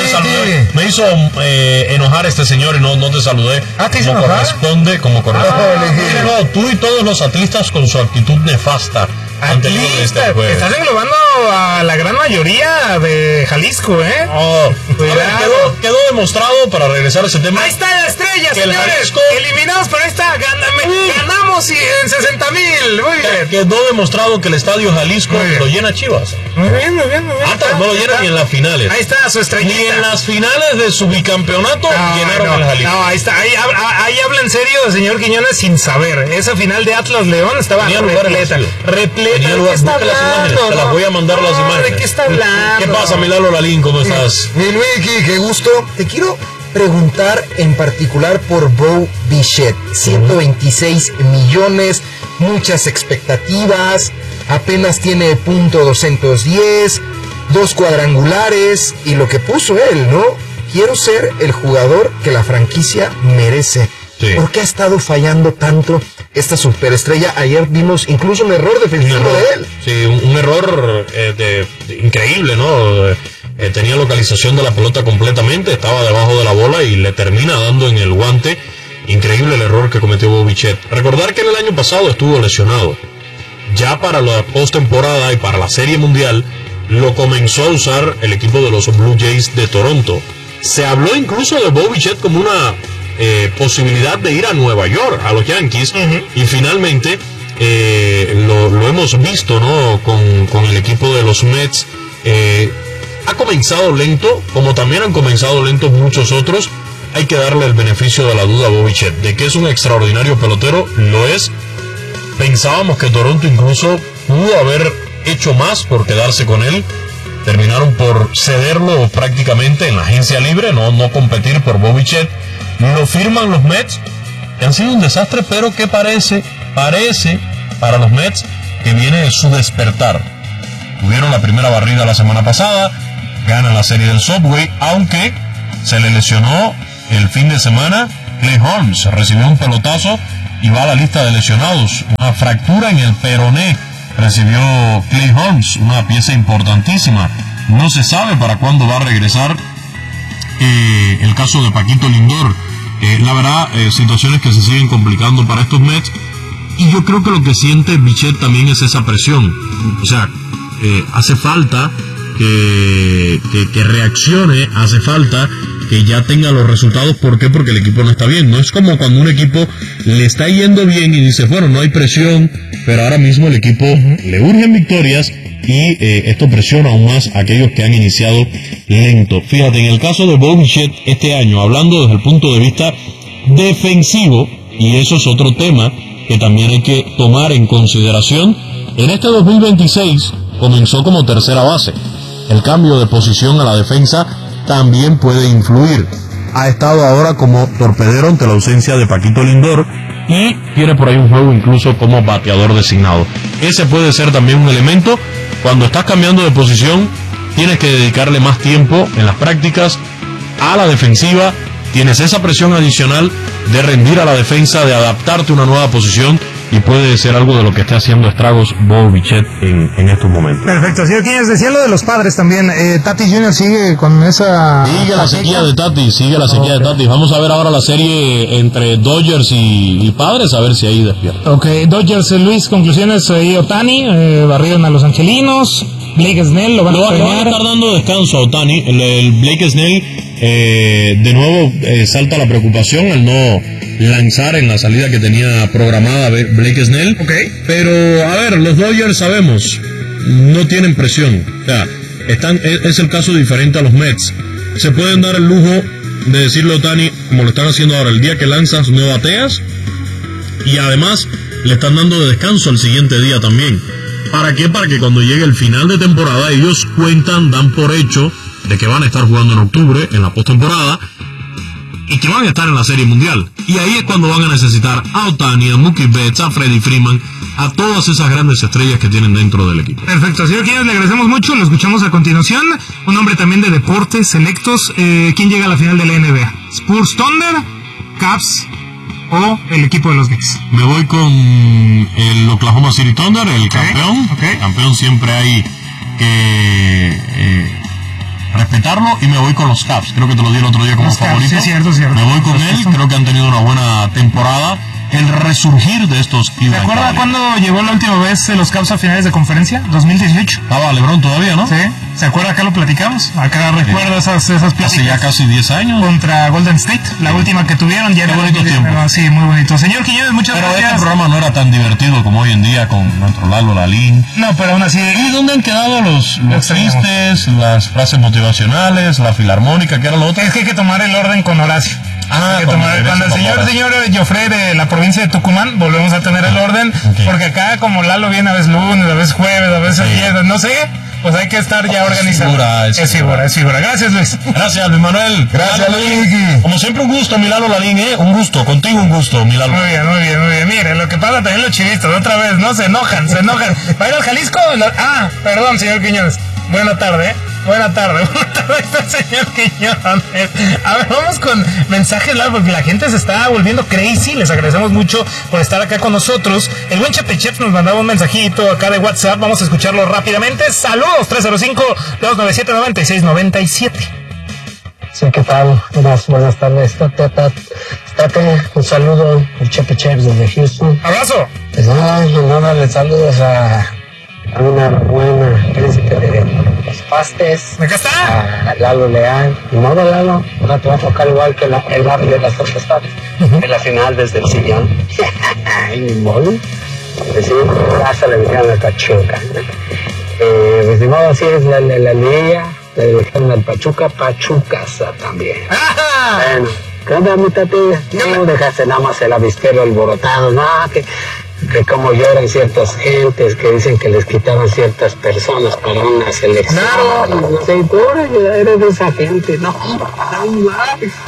Speaker 16: Me hizo eh, enojar este señor y no, no te saludé
Speaker 2: ¿Ah, te
Speaker 16: como corresponde, como corresponde. Ah, no, no, tú y todos los atlistas con su actitud nefasta.
Speaker 2: Atlista, este estás englobando a la gran mayoría de Jalisco, ¿eh?
Speaker 16: Oh, ver, quedó, quedó demostrado, para regresar a ese tema.
Speaker 2: Ahí está la estrella, señores. Jalisco, eliminados por esta, ganame, ganamos y en sesenta mil. Muy bien.
Speaker 16: Quedó demostrado que el estadio Jalisco lo llena Chivas.
Speaker 2: Muy bien, muy bien, muy bien.
Speaker 16: Hasta no lo llena ni en las finales.
Speaker 2: Ahí está su estrellita.
Speaker 16: Ni en las finales de su bicampeonato no, llenaron
Speaker 2: no,
Speaker 16: el Jalisco.
Speaker 2: No, ahí está. Ahí, ahí habla en serio el señor Quiñones sin saber. Esa final de Atlas León estaba repleta. Repleta.
Speaker 16: ¿De qué está hablando? Te las voy a mandar las imágenes.
Speaker 2: ¿De qué está hablando?
Speaker 16: ¿Qué pasa, Milagro Lalín? ¿Cómo estás?
Speaker 3: Mi Luigi, qué gusto. Te quiero preguntar en particular por Bo Bichette. ciento veintiséis millones, muchas expectativas, apenas tiene punto doscientos diez, dos cuadrangulares y lo que puso él, ¿no? Quiero ser el jugador que la franquicia merece. Sí. ¿Por qué ha estado fallando tanto esta superestrella? Ayer vimos incluso un error defensivo de él.
Speaker 16: Sí, un, un error eh, de, de, increíble, ¿no? Eh, tenía localización de la pelota completamente, estaba debajo de la bola y le termina dando en el guante. Increíble el error que cometió Bo Bichette. Recordar que en el año pasado estuvo lesionado. Ya para la postemporada y para la Serie Mundial lo comenzó a usar el equipo de los Blue Jays de Toronto. Se habló incluso de Bo Bichette como una Eh, posibilidad de ir a Nueva York, a los Yankees, uh-huh. y finalmente eh, lo, lo hemos visto, ¿no? Con, con el equipo de los Mets. Eh, ha comenzado lento, como también han comenzado lentos muchos otros. Hay que darle el beneficio de la duda a Bo Bichette, de que es un extraordinario pelotero, lo es. Pensábamos que Toronto incluso pudo haber hecho más por quedarse con él. Terminaron por cederlo prácticamente en la agencia libre, no, no competir por Bo Bichette. Lo firman los Mets que han sido un desastre, pero que parece, parece para los Mets que viene su despertar. Tuvieron la primera barrida la semana pasada, ganan la serie del Subway, aunque se le lesionó el fin de semana Clay Holmes, recibió un pelotazo y va a la lista de lesionados. Una fractura en el peroné recibió Clay Holmes, una pieza importantísima. No se sabe para cuándo va a regresar. Eh, el caso de Paquito Lindor, eh, la verdad, eh, situaciones que se siguen complicando para estos Mets, y yo creo que lo que siente Bichette también es esa presión. O sea, eh, hace falta que, que, que reaccione, hace falta que ya tenga los resultados. ¿Por qué? Porque el equipo no está bien. No es como cuando un equipo le está yendo bien y dice, bueno, no hay presión, pero ahora mismo el equipo le urgen victorias y eh, esto presiona aún más a aquellos que han iniciado lento. Fíjate, en el caso de Bo Bichette este año, hablando desde el punto de vista defensivo, y eso es otro tema que también hay que tomar en consideración, en este dos mil veintiséis comenzó como tercera base. El cambio de posición a la defensa también puede influir. Ha estado ahora como torpedero ante la ausencia de Paquito Lindor y tiene por ahí un juego incluso como bateador designado. Ese puede ser también un elemento. Cuando estás cambiando de posición, tienes que dedicarle más tiempo en las prácticas a la defensiva. Tienes esa presión adicional de rendir a la defensa, de adaptarte a una nueva posición, y puede ser algo de lo que está haciendo estragos Bo Bichette en, en estos momentos.
Speaker 2: Perfecto, señor Quiñones, decía lo de los padres también. eh, Tati junior sigue con esa...
Speaker 16: Sigue la sequía de Tati, sigue la sequía okay. de Tati. Vamos a ver ahora la serie entre Dodgers y, y Padres, a ver si ahí despierta.
Speaker 2: Ok, Dodgers, Luis, conclusiones, ahí Ohtani, eh, barrieron a los angelinos, Blake Snell, lo van,
Speaker 16: lo,
Speaker 2: a,
Speaker 16: lo van a estar dando descanso a Ohtani. El, el Blake Snell, eh, de nuevo, eh, salta la preocupación al no lanzar en la salida que tenía programada Blake Snell.
Speaker 2: Okay.
Speaker 16: Pero, a ver, los Dodgers sabemos, no tienen presión. O sea, están, es, es el caso diferente a los Mets. Se pueden dar el lujo de decirle a Ohtani, como lo están haciendo ahora, el día que lanzas no bateas, y además le están dando de descanso al siguiente día también. ¿Para qué? Para que cuando llegue el final de temporada ellos cuentan, dan por hecho de que van a estar jugando en octubre, en la postemporada, y que van a estar en la Serie Mundial. Y ahí es cuando van a necesitar a Ohtani, a Mookie Betts, a Freddie Freeman, a todas esas grandes estrellas que tienen dentro del equipo.
Speaker 2: Perfecto, señor Quiñones, le agradecemos mucho, lo escuchamos a continuación. Un hombre también de deportes selectos. Eh, ¿Quién llega a la final de la N B A? ¿Spurs, Thunder, Cavs o el equipo de los Knicks?
Speaker 16: Me voy con el Oklahoma City Thunder, el
Speaker 2: okay,
Speaker 16: campeón.
Speaker 2: Okay.
Speaker 16: El campeón siempre hay que... Eh, respetarlo, y me voy con los Cavs. Creo que te lo di el otro día como
Speaker 2: los
Speaker 16: favorito.
Speaker 2: Cavs, sí, cierto, cierto.
Speaker 16: Me voy con él, creo que han tenido una buena temporada. El resurgir de estos
Speaker 2: Cleveland. ¿Te acuerdas cuando llegó la última vez los Cavs a finales de conferencia? dos mil dieciocho.
Speaker 16: Estaba LeBron todavía, ¿no?
Speaker 2: Sí. ¿Se acuerda? Acá lo platicamos. Acá sí. Recuerdo esas, esas pláticas.
Speaker 16: Hace ya casi diez años.
Speaker 2: Contra Golden State, la sí. última que tuvieron. Ya
Speaker 16: Qué
Speaker 2: era
Speaker 16: bonito tiempo.
Speaker 2: Sí, muy bonito. Señor Quiñones, muchas
Speaker 16: pero
Speaker 2: gracias.
Speaker 16: Pero este programa no era tan divertido como hoy en día con nuestro Lalo Lalín.
Speaker 2: No, pero aún así...
Speaker 16: ¿Y dónde han quedado los, los chistes, las frases motivacionales, la filarmónica, que era lo otro?
Speaker 2: Es que hay que tomar el orden con Horacio.
Speaker 16: Ah,
Speaker 2: que tomar, cuando el señor, señor Joffre de la provincia de Tucumán, volvemos a tener el orden, okay. Porque acá como Lalo viene a veces lunes, a veces jueves, a veces sí. viernes, no sé, pues hay que estar ya organizado.
Speaker 16: Es figura, es,
Speaker 2: es figura, es figura. Gracias, Luis.
Speaker 16: Gracias, Luis Manuel.
Speaker 2: Gracias, Luis.
Speaker 16: Como siempre, un gusto, mi Lalo Lalín, ¿eh? Un gusto, contigo un gusto, mi Lalo.
Speaker 2: Muy bien, muy bien, muy bien. Mire, lo que pasa también los chivistas, otra vez, no se enojan, se enojan. ¿Va a ir al Jalisco? Ah, perdón, señor Quiñones. Buena tarde, ¿eh? Buena tarde, buena tarde, señor Quiñones. A ver, vamos con mensajes largos, porque la gente se está volviendo crazy. Les agradecemos mucho por estar acá con nosotros. El buen Chepechef nos mandaba un mensajito acá de WhatsApp. Vamos a escucharlo rápidamente. Saludos, tres cero cinco, dos nueve siete, nueve seis nueve siete.
Speaker 17: Sí, ¿qué tal? Buenas, buenas tardes. Tate, un saludo, el Chepechef desde Houston.
Speaker 2: ¡Abrazo!
Speaker 17: Pues nada, nada, les saludos a... a una buena príncipe de los pastes.
Speaker 2: ¿Acá está?
Speaker 17: A Lalo Leal. Y no, Lalo, ahora te va a tocar igual que la, el barrio de las tempestades. Uh-huh. En la final desde el sillón. Y mi modo. Decimos, casa le metieron la Pachuca. Eh, pues de modo así es la, la, la liga. Le dijeron al Pachuca, Pachucasa también.
Speaker 2: ¡Ah!
Speaker 17: Bueno, ¿qué onda, mi tati? No dejaste nada más el avispero alborotado, no, que... que como lloran ciertas gentes que dicen que les quitaban ciertas personas para una selección.
Speaker 2: Claro.
Speaker 17: No sé, tú eres de esa gente, no.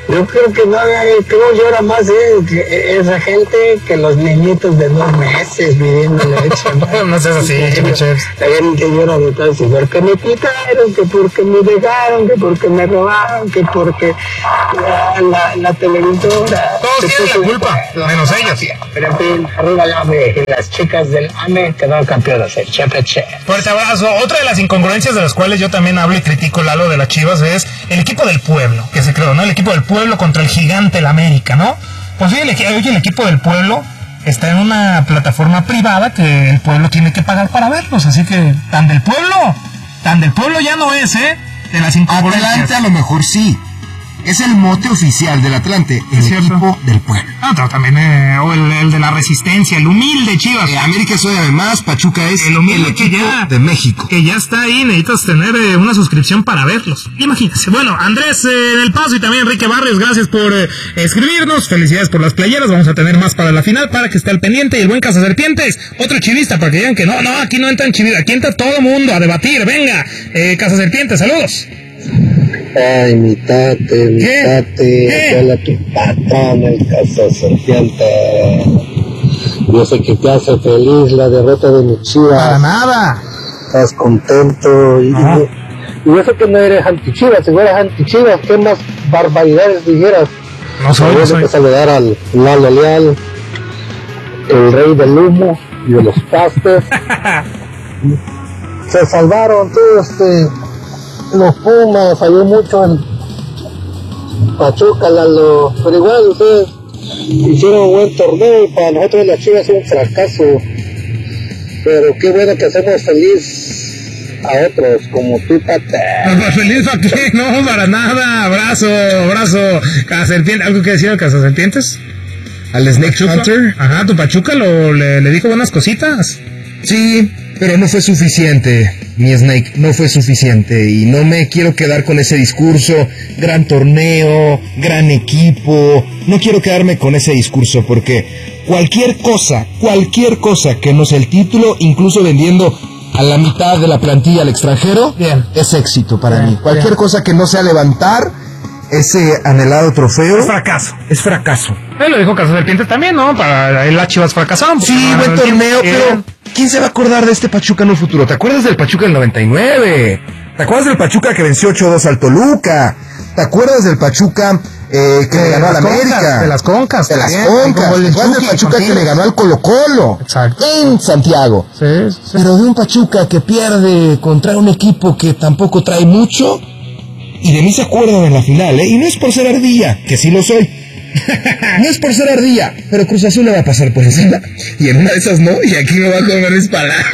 Speaker 17: Yo creo que no, creo llora más eh, que esa gente que los niñitos de dos meses pidiendo leche.
Speaker 2: No seas así, Chef.
Speaker 17: La gente llora de todo eso, porque me quitaron, que porque me dejaron, que porque me robaron, que porque la, la, la televisora.
Speaker 2: Todos tienen la culpa, menos ellos.
Speaker 17: Pero en fin, arriba la AME, y las chicas del AME quedaron campeonas, el Chepe Che.
Speaker 2: Fuerte abrazo. Otra de las incongruencias de las cuales yo también hablo y critico, Lalo, de las Chivas es el equipo del pueblo, que se creó, ¿no? El equipo del pueblo contra el gigante, el América, ¿no? Pues hoy el, hoy el equipo del pueblo está en una plataforma privada que el pueblo tiene que pagar para verlos, así que tan del pueblo, tan del pueblo ya no es, ¿eh? De las incongruencias.
Speaker 18: Atlante a lo mejor sí. Es el mote oficial del Atlante, el
Speaker 2: es
Speaker 18: equipo del pueblo.
Speaker 2: Ah, pero también eh, o el, el de la resistencia, el humilde Chivas.
Speaker 18: Eh, América es hoy además, Pachuca es
Speaker 2: el, humilde
Speaker 18: el equipo
Speaker 2: ya,
Speaker 18: de México.
Speaker 2: Que ya está ahí, necesitas tener eh, una suscripción para verlos. Imagínense. Bueno, Andrés eh, en El Paso y también Enrique Barrios, gracias por eh, escribirnos. Felicidades por las playeras. Vamos a tener más para la final, para que esté al pendiente. Y el buen Cazaserpientes, otro chivista, para que digan que no, no, aquí no entran chivistas, aquí entra todo mundo a debatir. Venga, eh, Cazaserpientes, saludos.
Speaker 17: Ay, mi tate, mi
Speaker 2: ¿Qué?
Speaker 17: tate, hola tu patrón, el Cazaserpiente. Yo sé que te hace feliz la derrota de mi Chivas.
Speaker 2: Para nada.
Speaker 17: Estás contento y,
Speaker 2: Ajá.
Speaker 17: y yo sé que no eres anti-Chivas. Si fueras anti-Chivas, ¿qué más barbaridades dijeras?
Speaker 2: No soy, no soy.
Speaker 17: Que saludar al Lalo Leal, el rey del humo y de los pastes. Se salvaron todos este, los Pumas, falló mucho en Pachuca, Lalo, pero igual ustedes hicieron un buen torneo y para nosotros las Chivas es un fracaso, pero qué bueno que hacemos feliz a otros como tú, Pate.
Speaker 2: No, feliz a qué, no, para nada. Abrazo, abrazo. Cazaserpientes, ¿algo que decir al Cazaserpientes?
Speaker 18: Al Snake
Speaker 2: ¿Pachuca?
Speaker 18: Hunter.
Speaker 2: Ajá, tu Pachuca lo, le, le dijo buenas cositas.
Speaker 18: Sí, pero no fue suficiente, mi Snake, no fue suficiente. Y no me quiero quedar con ese discurso, gran torneo, gran equipo. No quiero quedarme con ese discurso porque cualquier cosa, cualquier cosa que no sea el título, incluso vendiendo a la mitad de la plantilla al extranjero,
Speaker 2: bien,
Speaker 18: es éxito para
Speaker 2: bien,
Speaker 18: mí. Cualquier
Speaker 2: bien.
Speaker 18: cosa que no sea levantar ese anhelado trofeo
Speaker 2: Es fracaso.
Speaker 18: es fracaso.
Speaker 2: Él lo dijo Cazaserpientes también, ¿no? Para él las Chivas fracasaron.
Speaker 18: Sí,
Speaker 2: no
Speaker 18: buen torneo,
Speaker 2: bien.
Speaker 18: pero ¿quién se va a acordar de este Pachuca en un futuro? ¿Te acuerdas del Pachuca del noventa y nueve? ¿Te acuerdas del Pachuca que venció ocho dos al Toluca? ¿Te acuerdas del Pachuca eh, que
Speaker 2: de
Speaker 18: le ganó al América?
Speaker 2: Concas, de las Concas.
Speaker 18: De las
Speaker 2: también,
Speaker 18: Concas.
Speaker 2: como el
Speaker 18: ¿Te acuerdas del
Speaker 2: Chucky,
Speaker 18: Pachuca que le ganó al Colo Colo?
Speaker 2: Exacto.
Speaker 18: En Santiago.
Speaker 2: Sí, sí.
Speaker 18: Pero de un Pachuca que pierde contra un equipo que tampoco trae mucho, y de mí se acuerdan en la final, ¿eh? Y no es por ser ardilla, que sí lo soy. No es por ser ardilla, pero Cruz Azul le va a pasar por encima. Y en una de esas no, y aquí me va a comer mis palabras.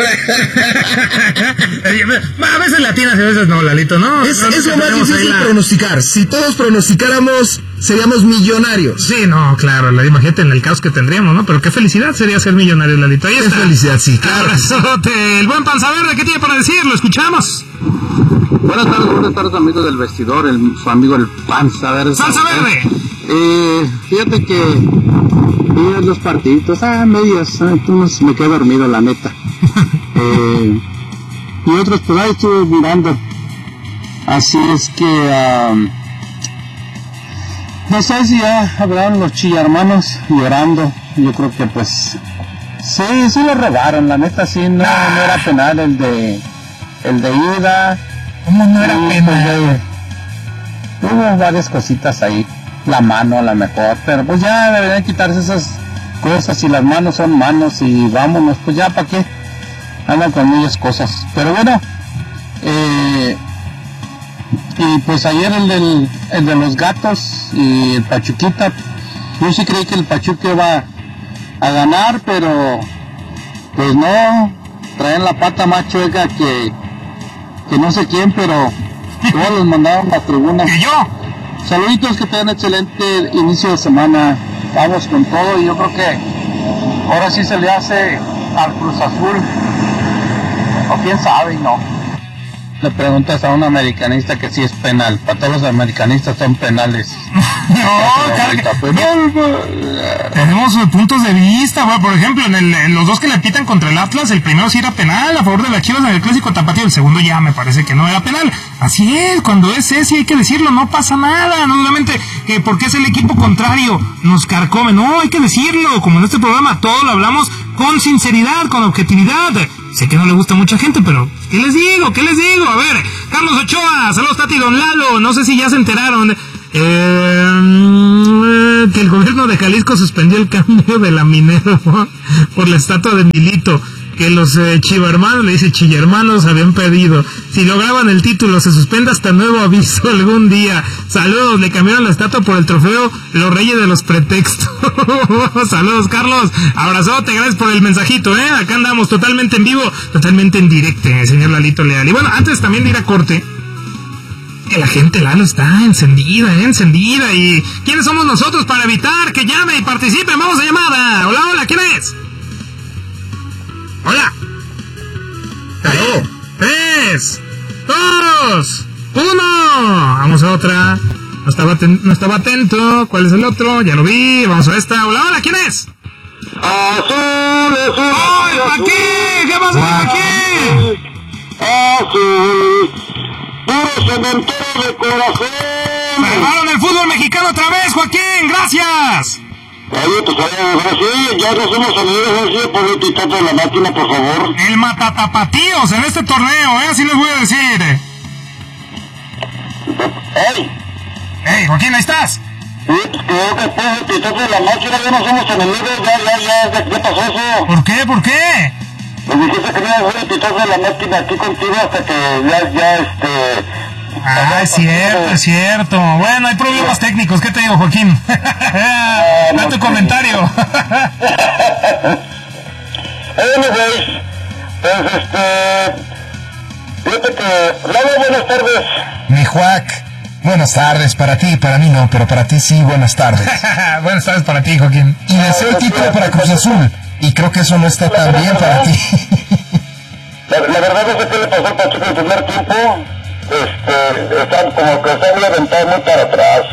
Speaker 2: A veces latinas y a veces no, Lalito, ¿no?
Speaker 18: Es,
Speaker 2: no,
Speaker 18: es lo más
Speaker 2: tenemos ahí
Speaker 18: difícil
Speaker 2: la-
Speaker 18: pronosticar. Si todos pronosticáramos, seríamos millonarios.
Speaker 2: Sí, no, claro, la, imagínate en el caos que tendríamos, ¿no? Pero qué felicidad sería ser millonario, Lalito. Ahí
Speaker 18: Qué
Speaker 2: está.
Speaker 18: felicidad, sí, claro.
Speaker 2: Abrazote. El buen Panza Verde, ¿qué tiene para decir? Lo escuchamos.
Speaker 19: Buenas tardes, buenas tardes amigos del vestidor, el, su amigo el Panza Verde.
Speaker 2: ¡Panza Verde!
Speaker 19: Eh, fíjate que vi los partiditos, ah, medias, ah, entonces me quedé dormido, la neta. eh, y otros por ahí estuve mirando. Así es que, um, no sé si ya hablaron los chillarmanos llorando. Yo creo que pues, sí, sí lo robaron, la neta, sí, no, no era penal el de, el de ida.
Speaker 2: ¿Cómo no era
Speaker 19: Sí,
Speaker 2: penal?
Speaker 19: pues, hubo varias cositas ahí, la mano a lo mejor, pero pues ya deberían quitarse esas cosas, y las manos son manos y vámonos, pues ya para qué andan con ellas cosas. Pero bueno, eh, y pues ayer el, del, el de los gatos y el Pachuquita, yo sí creí que el Pachuca iba a ganar, pero pues no, traen la pata más chueca que que no sé quién, pero todos los mandaron a la tribuna.
Speaker 2: ¡Que yo!
Speaker 19: Saluditos, que tengan excelente inicio de semana. Vamos con todo y yo creo que ahora sí se le hace al Cruz Azul. O quién sabe, no. le preguntas a un americanista que sí es penal. Para todos los americanistas son penales.
Speaker 2: No, carga,
Speaker 19: pues,
Speaker 2: no, tenemos puntos de vista, bueno, por ejemplo, en, el, en los dos que le pitan contra el Atlas, el primero sí era penal a favor de las Chivas en el clásico tapatío, el segundo ya me parece que no era penal. Así es, cuando es ese hay que decirlo, no pasa nada, no solamente que porque es el equipo contrario nos carcome, no, hay que decirlo, como en este programa todo lo hablamos con sinceridad, con objetividad. Sé que no le gusta a mucha gente, pero ¿qué les digo? ¿Qué les digo? A ver, Carlos Ochoa, saludos Tati, Don Lalo, no sé si ya se enteraron eh, que el gobierno de Jalisco suspendió el cambio de la Minero por la estatua de Milito, que los eh, chivermanos, le dice chillermanos, habían pedido. Si lograban el título, se suspende hasta nuevo aviso algún día. Saludos, le cambiaron la estatua por el trofeo Los Reyes de los Pretextos. Saludos, Carlos. Abrazote, gracias por el mensajito, ¿eh? Acá andamos totalmente en vivo, totalmente en directo, eh, señor Lalito Leal. Y bueno, antes también de ir a corte, que la gente, Lalo, está encendida, ¿eh? Encendida. ¿Y quiénes somos nosotros para evitar que llame y participen? Vamos a llamada. Hola, hola, ¿quién es? Hola. Aló. Tres, dos, uno. Vamos a otra. No estaba, ten- no estaba atento. ¿Cuál es el otro? Ya lo vi. Vamos a esta. Hola, hola, ¿quién es?
Speaker 10: Azul, azul.
Speaker 2: ¡Ay, Joaquín! ¿Qué pasa, Joaquín?
Speaker 10: Azul. Puro cementerio de corazón.
Speaker 2: Salvaron el fútbol mexicano otra vez, Joaquín. Gracias.
Speaker 10: Saludos, saludos, sí, ya nos hemos salido, así por el titán de la máquina, por favor.
Speaker 2: El matatapatíos en este torneo, ¿eh? Así les voy a decir.
Speaker 10: ¡Ey!
Speaker 2: ¡Ey, Joaquín, ahí estás!
Speaker 10: Sí, pues creo que después del titán de la máquina ya no somos enemigos, ya, ya, ya, ya, ya pasó eso.
Speaker 2: ¿Por qué? ¿Por qué?
Speaker 10: Me dijiste que no iba a ver el titán de la máquina aquí contigo hasta que ya, ya, este...
Speaker 2: Ah, es cierto, es cierto. Bueno, hay problemas técnicos. ¿Qué te digo, Joaquín? Da tu comentario.
Speaker 10: Anyways, pues este... Fíjate que... Lalo, buenas tardes.
Speaker 18: Mi Juac, buenas tardes para ti, para mí no, pero para ti sí, buenas tardes.
Speaker 2: Buenas tardes para ti, Joaquín.
Speaker 18: Y deseo el título para Cruz Azul, y creo que eso no está tan bien para ti.
Speaker 10: La, la verdad es que le pasó al Pachuca el primer tiempo. Este, están como que están aventados muy para atrás.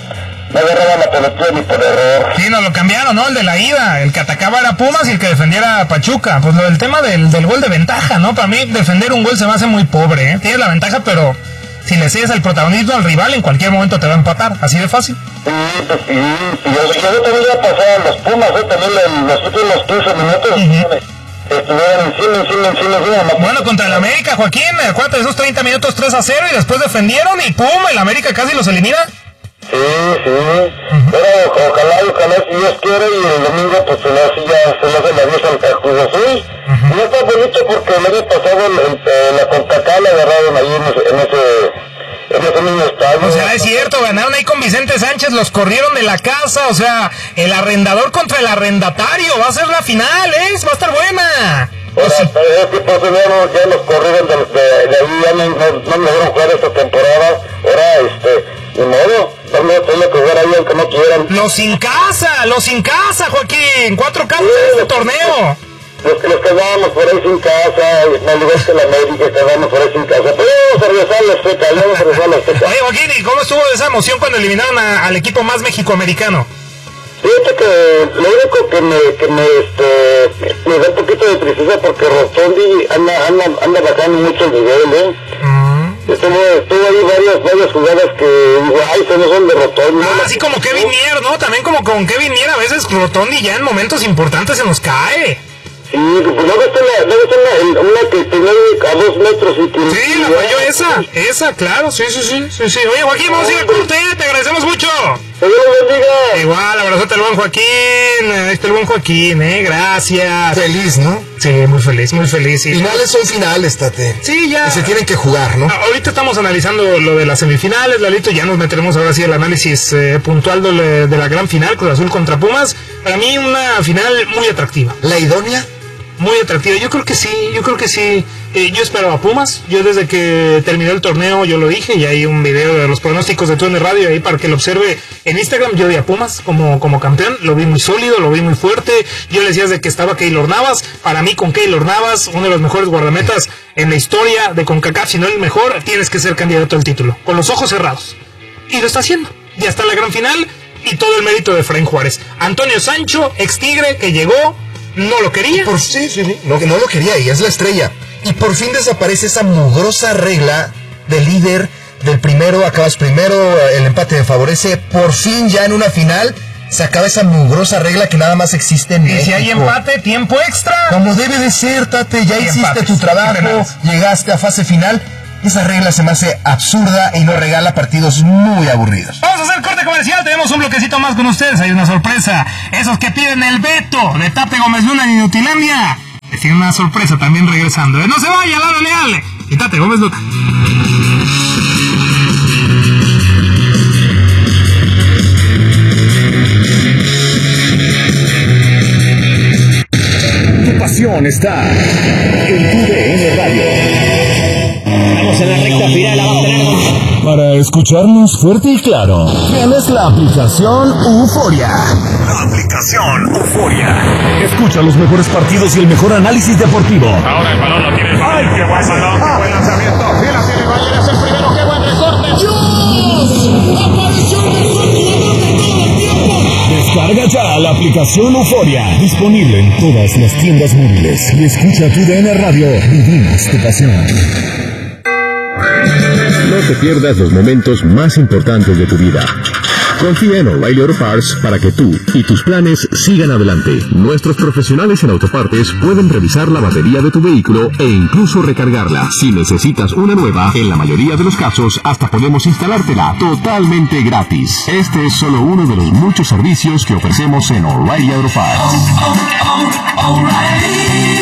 Speaker 10: No agarraban la pelota ni por error.
Speaker 2: Sí, nos lo cambiaron, ¿no? El de la ida. El que atacaba era Pumas y el que defendiera a Pachuca. Pues lo del tema del, del gol de ventaja, ¿no? Para mí defender un gol se me hace muy pobre, ¿eh? Tienes la ventaja, pero si le cedes el protagonismo al rival, en cualquier momento te va a empatar. Así de fácil.
Speaker 10: Sí, pues sí. Y yo, yo también ya pasaron los Pumas, ¿eh? También en los últimos quince minutos. Uh-huh. Estuvieron encima, encima, encima, encima.
Speaker 2: Bueno, contra el América, Joaquín, acuérdate de esos treinta minutos tres a cero y después defendieron y ¡pum! El América casi los elimina.
Speaker 10: Sí, sí. Uh-huh. Pero ojalá, ojalá, si Dios quiere, y el domingo, pues se le hace ya, se le hace la vez al Cruz Azul. Uh-huh. Y está bonito porque el año pasado el, el, la CONCACAF la agarraron ahí en ese, en ese, en ese mismo estadio.
Speaker 2: O sea, es cierto, ganaron ahí con Vicente Sánchez, los corrieron de la casa, o sea, el arrendador contra el arrendatario, va a ser la final, ¿eh? Va a estar buena.
Speaker 10: Ahora, sí. Es que pues, ya, ya los corrieron de, de, de ahí, ya no, no, no me dieron jugar esta temporada. Ahora, este, ni modo, no me tengo que jugar ahí aunque no quieran.
Speaker 2: Los sin casa, los sin casa, Joaquín, cuatro casas sí, en este torneo.
Speaker 10: Los que los quedamos por ahí sin casa, al igual que la América, quedamos por ahí sin casa. Pero vamos a regresar a la Azteca, vamos a regresar a la Azteca.
Speaker 2: Oye, Joaquín, ¿y cómo estuvo esa emoción cuando eliminaron a, al equipo más mexicoamericano?
Speaker 10: Fíjate que lo único que me, que me, este, me da un poquito de tristeza porque Rotondi anda, anda, anda bajando mucho el nivel, ¿eh? Uh-huh. Estuvo, estuvo ahí varias, varias jugadas que digo, ay, se no son de Rotondi.
Speaker 2: Ah, así como Kevin Mier, ¿no? También como con Kevin Mier a veces Rotondi ya en momentos importantes se nos cae.
Speaker 10: Sí, pues luego está la, luego está la, una que tiene a dos metros y que...
Speaker 2: Sí, la falló esa, esa, claro, sí, sí, sí, sí, sí. Oye, Joaquín, vamos a ir a corte, te agradecemos mucho.
Speaker 10: Dios bendiga.
Speaker 2: Igual, abrazote al buen Joaquín, ahí está el buen Joaquín, eh, gracias.
Speaker 18: Feliz, ¿no?
Speaker 2: Sí, muy feliz, muy feliz. Sí.
Speaker 18: Finales son finales, Tate.
Speaker 2: Sí, ya.
Speaker 18: Y se tienen que jugar, ¿no?
Speaker 2: Ahorita estamos analizando lo de las semifinales, Lalito, ya nos meteremos ahora sí el análisis eh, puntual de, de la gran final, Cruz Azul contra Pumas. Para mí una final muy atractiva.
Speaker 18: ¿La idónea?
Speaker 2: Muy atractiva, yo creo que sí, yo creo que sí. Eh, yo esperaba a Pumas. Yo desde que terminó el torneo, yo lo dije, y hay un video de los pronósticos de T U D N Radio ahí para que lo observe en Instagram. Yo vi a Pumas como, como campeón, lo vi muy sólido, lo vi muy fuerte. Yo le decía desde que estaba Keylor Navas. Para mí, con Keylor Navas, uno de los mejores guardametas en la historia de CONCACAF, si no el mejor, tienes que ser candidato al título, con los ojos cerrados. Y lo está haciendo. Ya está la gran final, y todo el mérito de Efraín Juárez. Antonio Sancho, ex Tigre, que llegó, no lo quería.
Speaker 3: Por, sí, sí, sí, no, no lo quería, y es la estrella. Y por fin desaparece esa mugrosa regla del líder, del primero, acabas primero, el empate me favorece. Por fin, ya en una final, se acaba esa mugrosa regla que nada más existe en México.
Speaker 2: Y si hay empate, tiempo extra.
Speaker 3: Como debe de ser, Tate, ya hiciste
Speaker 2: empates,
Speaker 3: tu trabajo, llegaste a fase final. Esa regla se me hace absurda y nos regala partidos muy aburridos.
Speaker 2: Vamos a hacer corte comercial, tenemos un bloquecito más con ustedes, hay una sorpresa. Esos que piden el veto de Tate Gómez Luna en Inutilandia, les tiene una sorpresa también regresando. No se vaya, Lalo Leal y Tate Gómez Luna.
Speaker 8: Tu pasión está en tu D N Radio.
Speaker 12: Estamos en la recta final, la va a tener.
Speaker 8: Para escucharnos fuerte y claro, tienes la aplicación Euforia. La aplicación Euforia. Escucha los mejores partidos y el mejor análisis deportivo.
Speaker 11: Ahora el balón lo tiene. ¡Ay, qué buen balón! ¡Qué buen lanzamiento! ¡Sí la tiene Bayer! ¡Es el primero! ¡Qué buen recorte! ¡Dios! ¡Apareció el mejor jugador de todo el tiempo!
Speaker 8: Descarga ya la aplicación Euforia. Disponible en todas las tiendas móviles. Y escucha tu D N Radio. Vivimos tu pasión.
Speaker 20: No te pierdas los momentos más importantes de tu vida. Confía en O'Reilly Auto Parts para que tú y tus planes sigan adelante. Nuestros profesionales en autopartes pueden revisar la batería de tu vehículo e incluso recargarla. Si necesitas una nueva, en la mayoría de los casos hasta podemos instalártela totalmente gratis. Este es solo uno de los muchos servicios que ofrecemos en O'Reilly Auto Parts. Oh, oh, oh, O'Reilly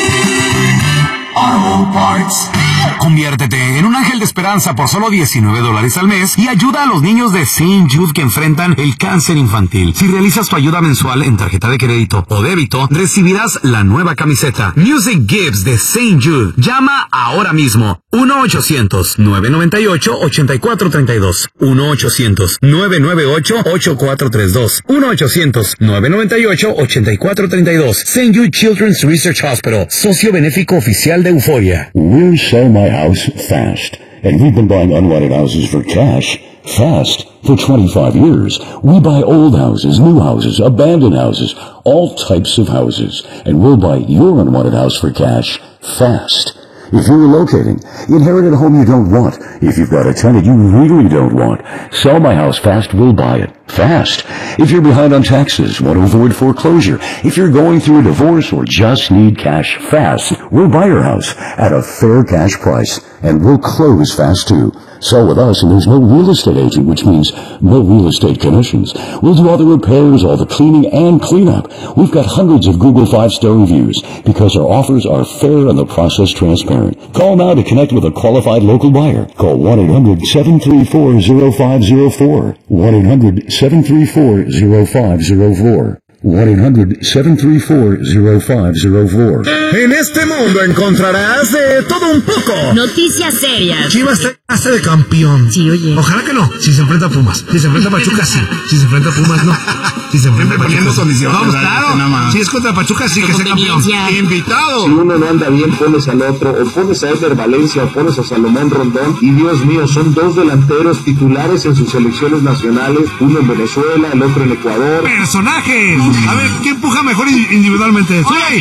Speaker 20: Auto Parts.
Speaker 21: Conviértete en un ángel de esperanza por solo diecinueve dólares al mes y ayuda a los niños de Saint Jude que enfrentan el cáncer infantil. Si realizas tu ayuda mensual en tarjeta de crédito o débito, recibirás la nueva camiseta Music Gives de Saint Jude. Llama ahora mismo uno ochocientos, nueve noventa y ocho, ochenta y cuatro treinta y dos. uno ochocientos, nueve noventa y ocho, ochenta y cuatro treinta y dos. uno ochocientos, nueve noventa y ocho, ochenta y cuatro treinta y dos. Saint Jude Children's Research Hospital, socio benéfico oficial de Euforia.
Speaker 22: We'll sell my house fast, and we've been buying unwanted houses for cash fast for twenty-five years. We buy old houses, new houses, abandoned houses, all types of houses, and we'll buy your unwanted house for cash fast. If you're relocating, inherit a home you don't want. If you've got a tenant you really don't want, sell my house fast, we'll buy it fast. If you're behind on taxes, want to avoid foreclosure, if you're going through a divorce or just need cash fast, we'll buy your house at a fair cash price, and we'll close fast too. Sell with us and there's no real estate agent, which means no real estate commissions. We'll do all the repairs, all the cleaning and cleanup. We've got hundreds of Google five-star reviews because our offers are fair and the process transparent. Call now to connect with a qualified local buyer. Call one eight hundred, seven three four, zero five zero four. one eight hundred, seven three four, zero five zero four. one eight hundred, seven three four, zero five zero four.
Speaker 8: En este mundo encontrarás de todo un poco.
Speaker 23: Noticias serias.
Speaker 14: Chivas hace de campeón.
Speaker 23: Sí, oye.
Speaker 14: Ojalá que no. Si se enfrenta a Pumas. Si se enfrenta a Pachuca, sí. Si se enfrenta a Pumas, no. Si se enfrenta a Pachuca, condiciones. Vamos, claro. Si es contra Pachuca, sí que sea campeón. Invitado.
Speaker 10: Si uno no anda bien, pones al otro. O pones a Eder Valencia o pones a Salomón Rondón. Y Dios mío, son dos delanteros titulares en sus selecciones nacionales. Uno en Venezuela, el otro en Ecuador.
Speaker 14: Personajes. A ver, ¿quién empuja mejor individualmente? ¡Suley!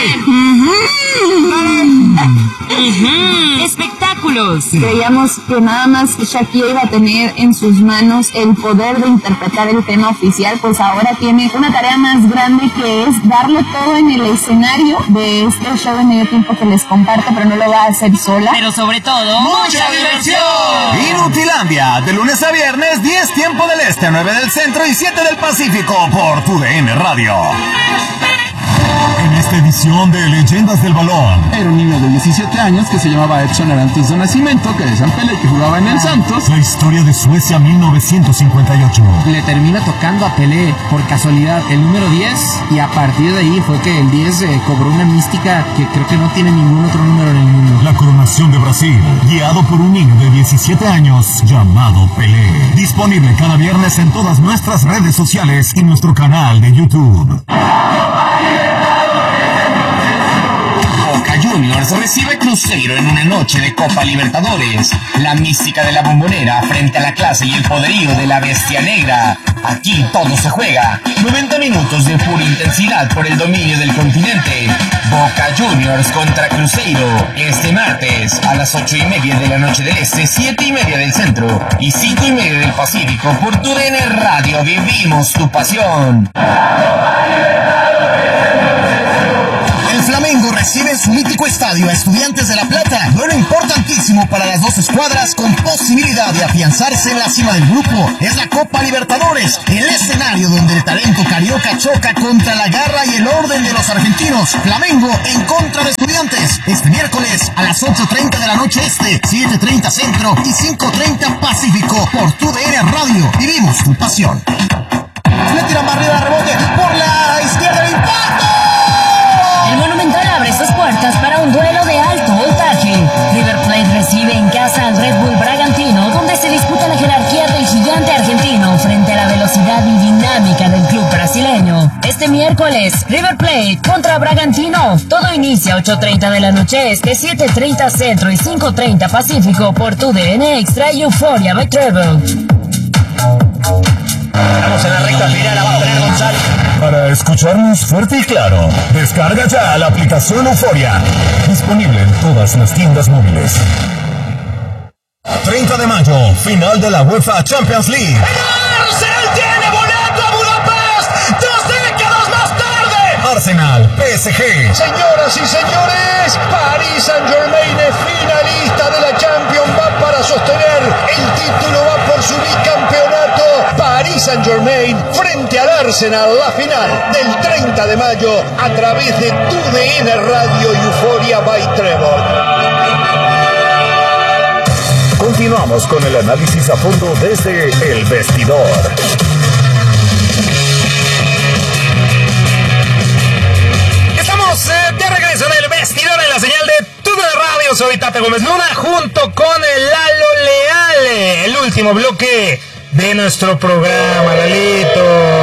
Speaker 23: Espectáculos.
Speaker 24: Creíamos que nada más Shakira iba a tener en sus manos el poder de interpretar el tema oficial, pues ahora tiene una tarea más grande que es darle todo en el escenario de este show de medio tiempo que les comparto, pero no lo va a hacer sola.
Speaker 23: Pero sobre todo, ¡mucha diversión!
Speaker 21: Inutilandia, de lunes a viernes, diez tiempo del este, nueve del centro y siete del Pacífico por tu D N Radio.
Speaker 8: En esta edición de Leyendas del Balón.
Speaker 1: Era un niño de diecisiete años que se llamaba Edson Arantes de nacimiento, que decían Pelé, que jugaba en el Santos.
Speaker 8: La historia de Suecia mil novecientos cincuenta y ocho.
Speaker 4: Le termina tocando a Pelé, por casualidad, el número diez, y a partir de ahí fue que el diez eh, cobró una mística que creo que no tiene ningún otro número en el mundo.
Speaker 8: La coronación de Brasil, guiado por un niño de diecisiete años llamado Pelé. Disponible cada viernes en todas nuestras redes sociales y nuestro canal de YouTube.
Speaker 6: Boca Juniors recibe Cruzeiro en una noche de Copa Libertadores. La mística de la Bombonera frente a la clase y el poderío de la Bestia Negra. Aquí todo se juega. noventa minutos de pura intensidad por el dominio del continente. Boca Juniors contra Cruzeiro. Este martes a las ocho y media de la noche del Este, siete y media del Centro y cinco y media del Pacífico por tu D N Radio. Vivimos tu pasión.
Speaker 5: El Flamengo recibe en su mítico estadio a Estudiantes de La Plata. Duelo importantísimo para las dos escuadras con posibilidad de afianzarse en la cima del grupo. Es la Copa Libertadores, el escenario donde el talento carioca choca contra la garra y el orden de los argentinos. Flamengo en contra de Estudiantes. Este miércoles a las ocho treinta de la noche Este, siete treinta Centro y cinco treinta Pacífico por tu D N Radio. Vivimos tu pasión. Le tira más arriba, rebote por la izquierda, el impacto.
Speaker 9: El Monumental abre sus puertas para un duelo de alto voltaje. River Plate recibe en casa al Red Bull Bragantino, donde se disputa la jerarquía del gigante argentino frente a la velocidad y dinámica del club brasileño. Este miércoles, River Plate contra Bragantino. Todo inicia a ocho treinta de la noche Este, siete treinta Centro y cinco treinta Pacífico por tu D N Extra y Euphoria by Treble.
Speaker 21: Estamos en la recta final, la va a tener González.
Speaker 8: Para escucharnos fuerte y claro, descarga ya la aplicación Euforia. Disponible en todas las tiendas móviles. treinta de mayo, final de la UEFA Champions League.
Speaker 11: ¡El Arsenal tiene boleto a Budapest! ¡Dos décadas más tarde!
Speaker 8: Arsenal, P S G.
Speaker 11: Señoras y señores, Paris Saint-Germain es finalista de la Champions. Va para sostener el título, va por su bicampeonato. Paris Saint-Germain frente al Arsenal, la final del treinta de mayo a través de tu D N Radio y Euphoria by Trevor.
Speaker 8: Continuamos con el análisis a fondo desde El Vestidor.
Speaker 2: Estamos eh, de regreso en El Vestidor en la señal de tu D N Radio. Soy Tate Gómez Luna junto con el Lalo Leal. El último bloque de nuestro programa, Lalito.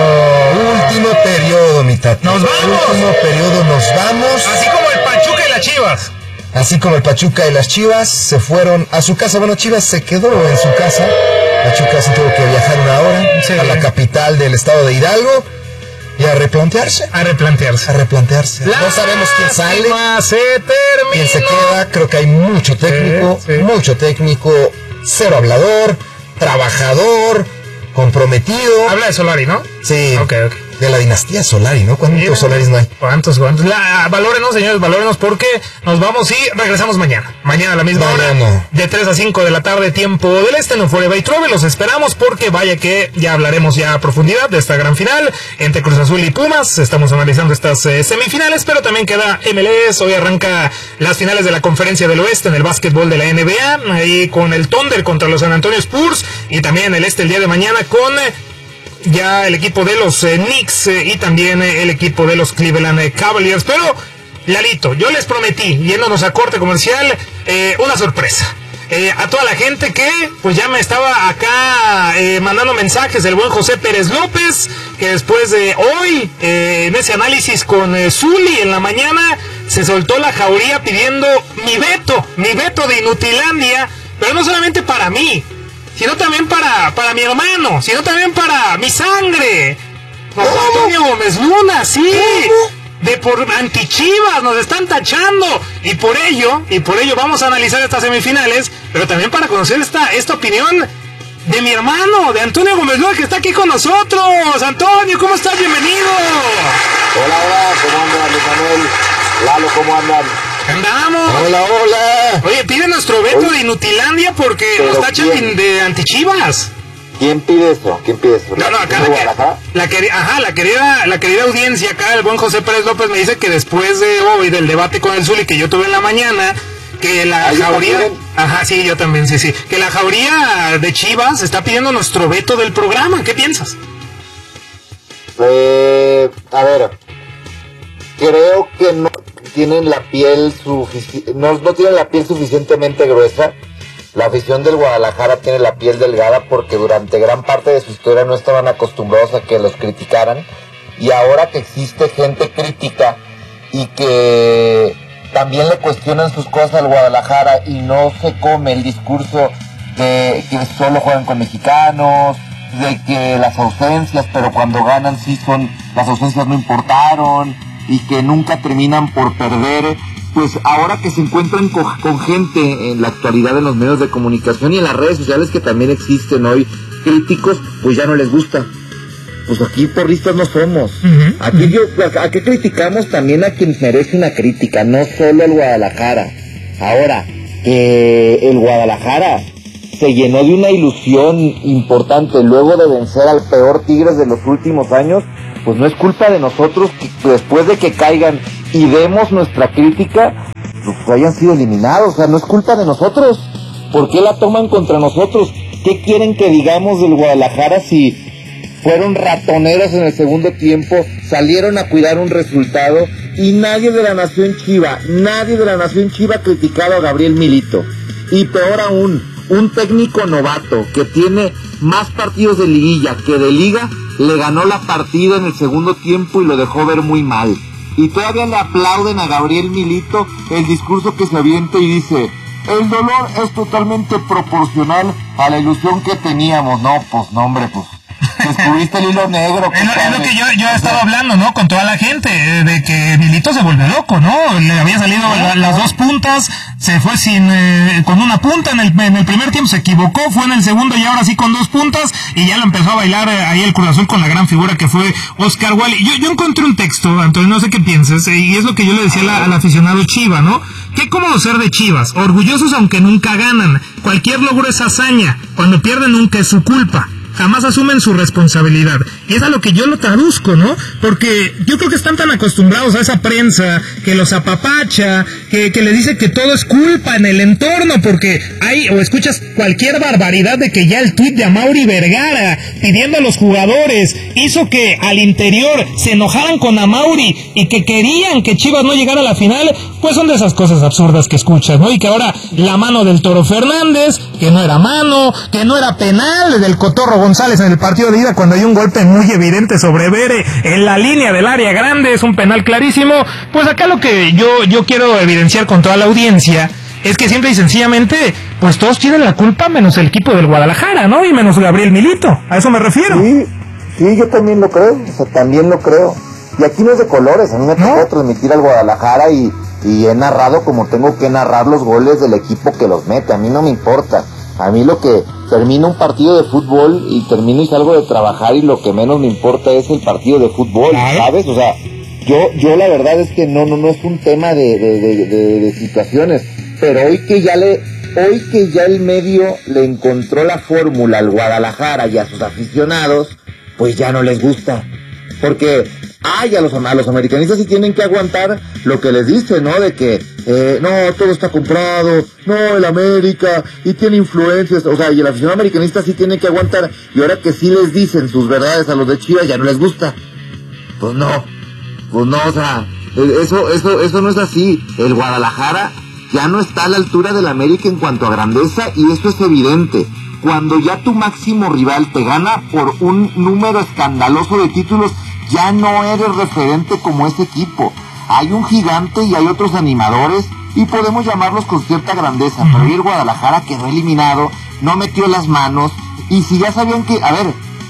Speaker 3: Último periodo, mi Tati.
Speaker 2: Nos vamos.
Speaker 3: Último periodo, nos vamos.
Speaker 2: Así como el Pachuca y las Chivas.
Speaker 3: Así como el Pachuca y las Chivas se fueron a su casa. Bueno, Chivas se quedó en su casa. Pachuca se tuvo que viajar una hora sí. a la capital del estado de Hidalgo. Y a replantearse.
Speaker 2: A replantearse.
Speaker 3: A replantearse.
Speaker 2: La
Speaker 3: no sabemos quién sale.
Speaker 2: Se terminó.
Speaker 3: Quién se queda. Creo que hay mucho técnico. Sí, sí. Mucho técnico. Cero hablador. Trabajador, comprometido.
Speaker 2: Habla de Solari, ¿no?
Speaker 3: Sí.
Speaker 2: Ok, ok.
Speaker 3: De la dinastía Solari, ¿no? ¿Cuántos sí, Solaris no hay?
Speaker 2: ¿Cuántos, cuántos? La, valórenos, señores, valórenos porque nos vamos y regresamos mañana. Mañana a la misma
Speaker 3: no,
Speaker 2: hora.
Speaker 3: No, no.
Speaker 2: De tres a cinco de la tarde, tiempo del Este, en Euphoria by Trove. Los esperamos porque vaya que ya hablaremos ya a profundidad de esta gran final entre Cruz Azul y Pumas. Estamos analizando estas eh, semifinales, pero también queda M L S. Hoy arranca las finales de la Conferencia del Oeste en el básquetbol de la N B A. Ahí con el Thunder contra los San Antonio Spurs. Y también el Este el día de mañana con... Eh, ya el equipo de los eh, Knicks eh, y también eh, el equipo de los Cleveland eh, Cavaliers. Pero, Lalito, yo les prometí, yéndonos a corte comercial, eh, una sorpresa. Eh, a toda la gente que pues ya me estaba acá eh, mandando mensajes del buen José Pérez López, que después de hoy, eh, en ese análisis con eh, Zuli en la mañana, se soltó la jauría pidiendo mi veto, mi veto de Inutilandia, pero no solamente para mí, sino también para, para mi hermano, sino también para mi sangre. José Antonio Gómez Luna, sí. De por antichivas nos están tachando. Y por ello, y por ello vamos a analizar estas semifinales, pero también para conocer esta, esta opinión de mi hermano, de Antonio Gómez Luna, que está aquí con nosotros. Antonio, ¿cómo estás? Bienvenido.
Speaker 10: Hola, hola, ¿cómo andan, Luis Manuel? Lalo, ¿cómo andan?
Speaker 2: Andamos.
Speaker 3: Hola, hola.
Speaker 2: Oye, pide nuestro veto Oye, de Inutilandia porque nos tachan de, de antichivas.
Speaker 3: ¿Quién pide eso? ¿Quién pide eso?
Speaker 2: No, no, acá la, que, la, querida, ajá, la querida, la querida audiencia acá, el buen José Pérez López me dice que después de hoy, del debate con el Zuli que yo tuve en la mañana, que la
Speaker 3: ¿Ah,
Speaker 2: jauría, ajá, sí, yo también, sí, sí, que la jauría de Chivas está pidiendo nuestro veto del programa. ¿Qué piensas?
Speaker 3: Eh, a ver, creo que no tienen la piel sufici- no, no tienen la piel suficientemente gruesa. La afición del Guadalajara tiene la piel delgada porque durante gran parte de su historia no estaban acostumbrados a que los criticaran, y ahora que existe gente crítica y que también le cuestionan sus cosas al Guadalajara y no se come el discurso de que solo juegan con mexicanos, de que las ausencias, pero cuando ganan sí son, las ausencias no importaron y que nunca terminan por perder. Pues ahora que se encuentran con, con gente en la actualidad en los medios de comunicación y en las redes sociales que también existen hoy, críticos, pues ya no les gusta. Pues aquí porristas no somos. Uh-huh. Aquí yo, ¿a qué criticamos? También a quien merece una crítica, no solo el Guadalajara. Ahora, que el Guadalajara se llenó de una ilusión importante luego de vencer al peor Tigres de los últimos años, pues no es culpa de nosotros que después de que caigan y demos nuestra crítica, pues hayan sido eliminados. O sea, no es culpa de nosotros. ¿Por qué la toman contra nosotros? ¿Qué quieren que digamos del Guadalajara si fueron ratoneros en el segundo tiempo, salieron a cuidar un resultado y nadie de la nación Chiva, nadie de la nación Chiva ha criticado a Gabriel Milito? Y peor aún, un técnico novato que tiene más partidos de liguilla que de liga, le ganó la partida en el segundo tiempo y lo dejó ver muy mal. Y todavía le aplauden a Gabriel Milito el discurso que se avienta y dice: el dolor es totalmente proporcional a la ilusión que teníamos. No, pues, no, hombre, pues descubriste el hilo negro.
Speaker 2: Es lo, es lo que yo, yo he estado hablando, ¿no? Con toda la gente, de que Milito se volvió loco, ¿no? Le había salido la, las dos puntas, se fue sin eh, con una punta en el, en el primer tiempo, se equivocó, fue en el segundo y ahora sí con dos puntas, y ya lo empezó a bailar eh, ahí el Cruz Azul con la gran figura que fue Oscar Wally. Yo, yo encontré un texto, Antonio, no sé qué pienses, eh, y es lo que yo le decía la, al aficionado Chiva, ¿no? Qué cómodo ser de Chivas, orgullosos aunque nunca ganan, cualquier logro es hazaña, cuando pierden nunca es su culpa. Jamás asumen su responsabilidad. Y es a lo que yo lo traduzco, ¿no? Porque yo creo que están tan acostumbrados a esa prensa que los apapacha, que, que les dice que todo es culpa en el entorno, porque hay, o escuchas cualquier barbaridad de que ya el tuit de Amaury Vergara pidiendo a los jugadores hizo que al interior se enojaran con Amaury y que querían que Chivas no llegara a la final. Pues son de esas cosas absurdas que escuchas, ¿no? Y que ahora la mano del Toro Fernández, que no era mano, que no era penal del Cotorro González en el partido de ida cuando hay un golpe muy evidente sobre Bere en la línea del área grande, es un penal clarísimo. Pues acá lo que yo, yo quiero evidenciar con toda la audiencia es que simple y sencillamente, pues todos tienen la culpa menos el equipo del Guadalajara, ¿no? Y menos Gabriel Milito, a eso me refiero.
Speaker 3: Sí, sí, yo también lo creo, o sea, también lo creo. Y aquí no es de colores, a mí me tocó ¿no? transmitir al Guadalajara y, y he narrado como tengo que narrar los goles del equipo que los mete, a mí no me importa. A mí lo que termino un partido de fútbol y termino y salgo de trabajar y lo que menos me importa es el partido de fútbol, ¿sabes? O sea, yo yo la verdad es que no no no es un tema de, de, de, de, de situaciones, pero hoy que ya le hoy que ya el medio le encontró la fórmula al Guadalajara y a sus aficionados, pues ya no les gusta. Porque ay, a los, a los americanistas sí tienen que aguantar lo que les dicen, ¿no? De que, eh, no, todo está comprado, no, el América, y tiene influencias, o sea, y el aficionado americanista sí tiene que aguantar, y ahora que sí les dicen sus verdades a los de Chivas, ya no les gusta. Pues no, pues no, o sea, eso, eso, eso no es así. El Guadalajara ya no está a la altura del América en cuanto a grandeza, y eso es evidente. Cuando ya tu máximo rival te gana por un número escandaloso de títulos, ya no eres referente como ese equipo. Hay un gigante y hay otros animadores y podemos llamarlos con cierta grandeza, uh-huh. pero el Guadalajara quedó eliminado, no metió las manos, y si ya sabían que, a ver,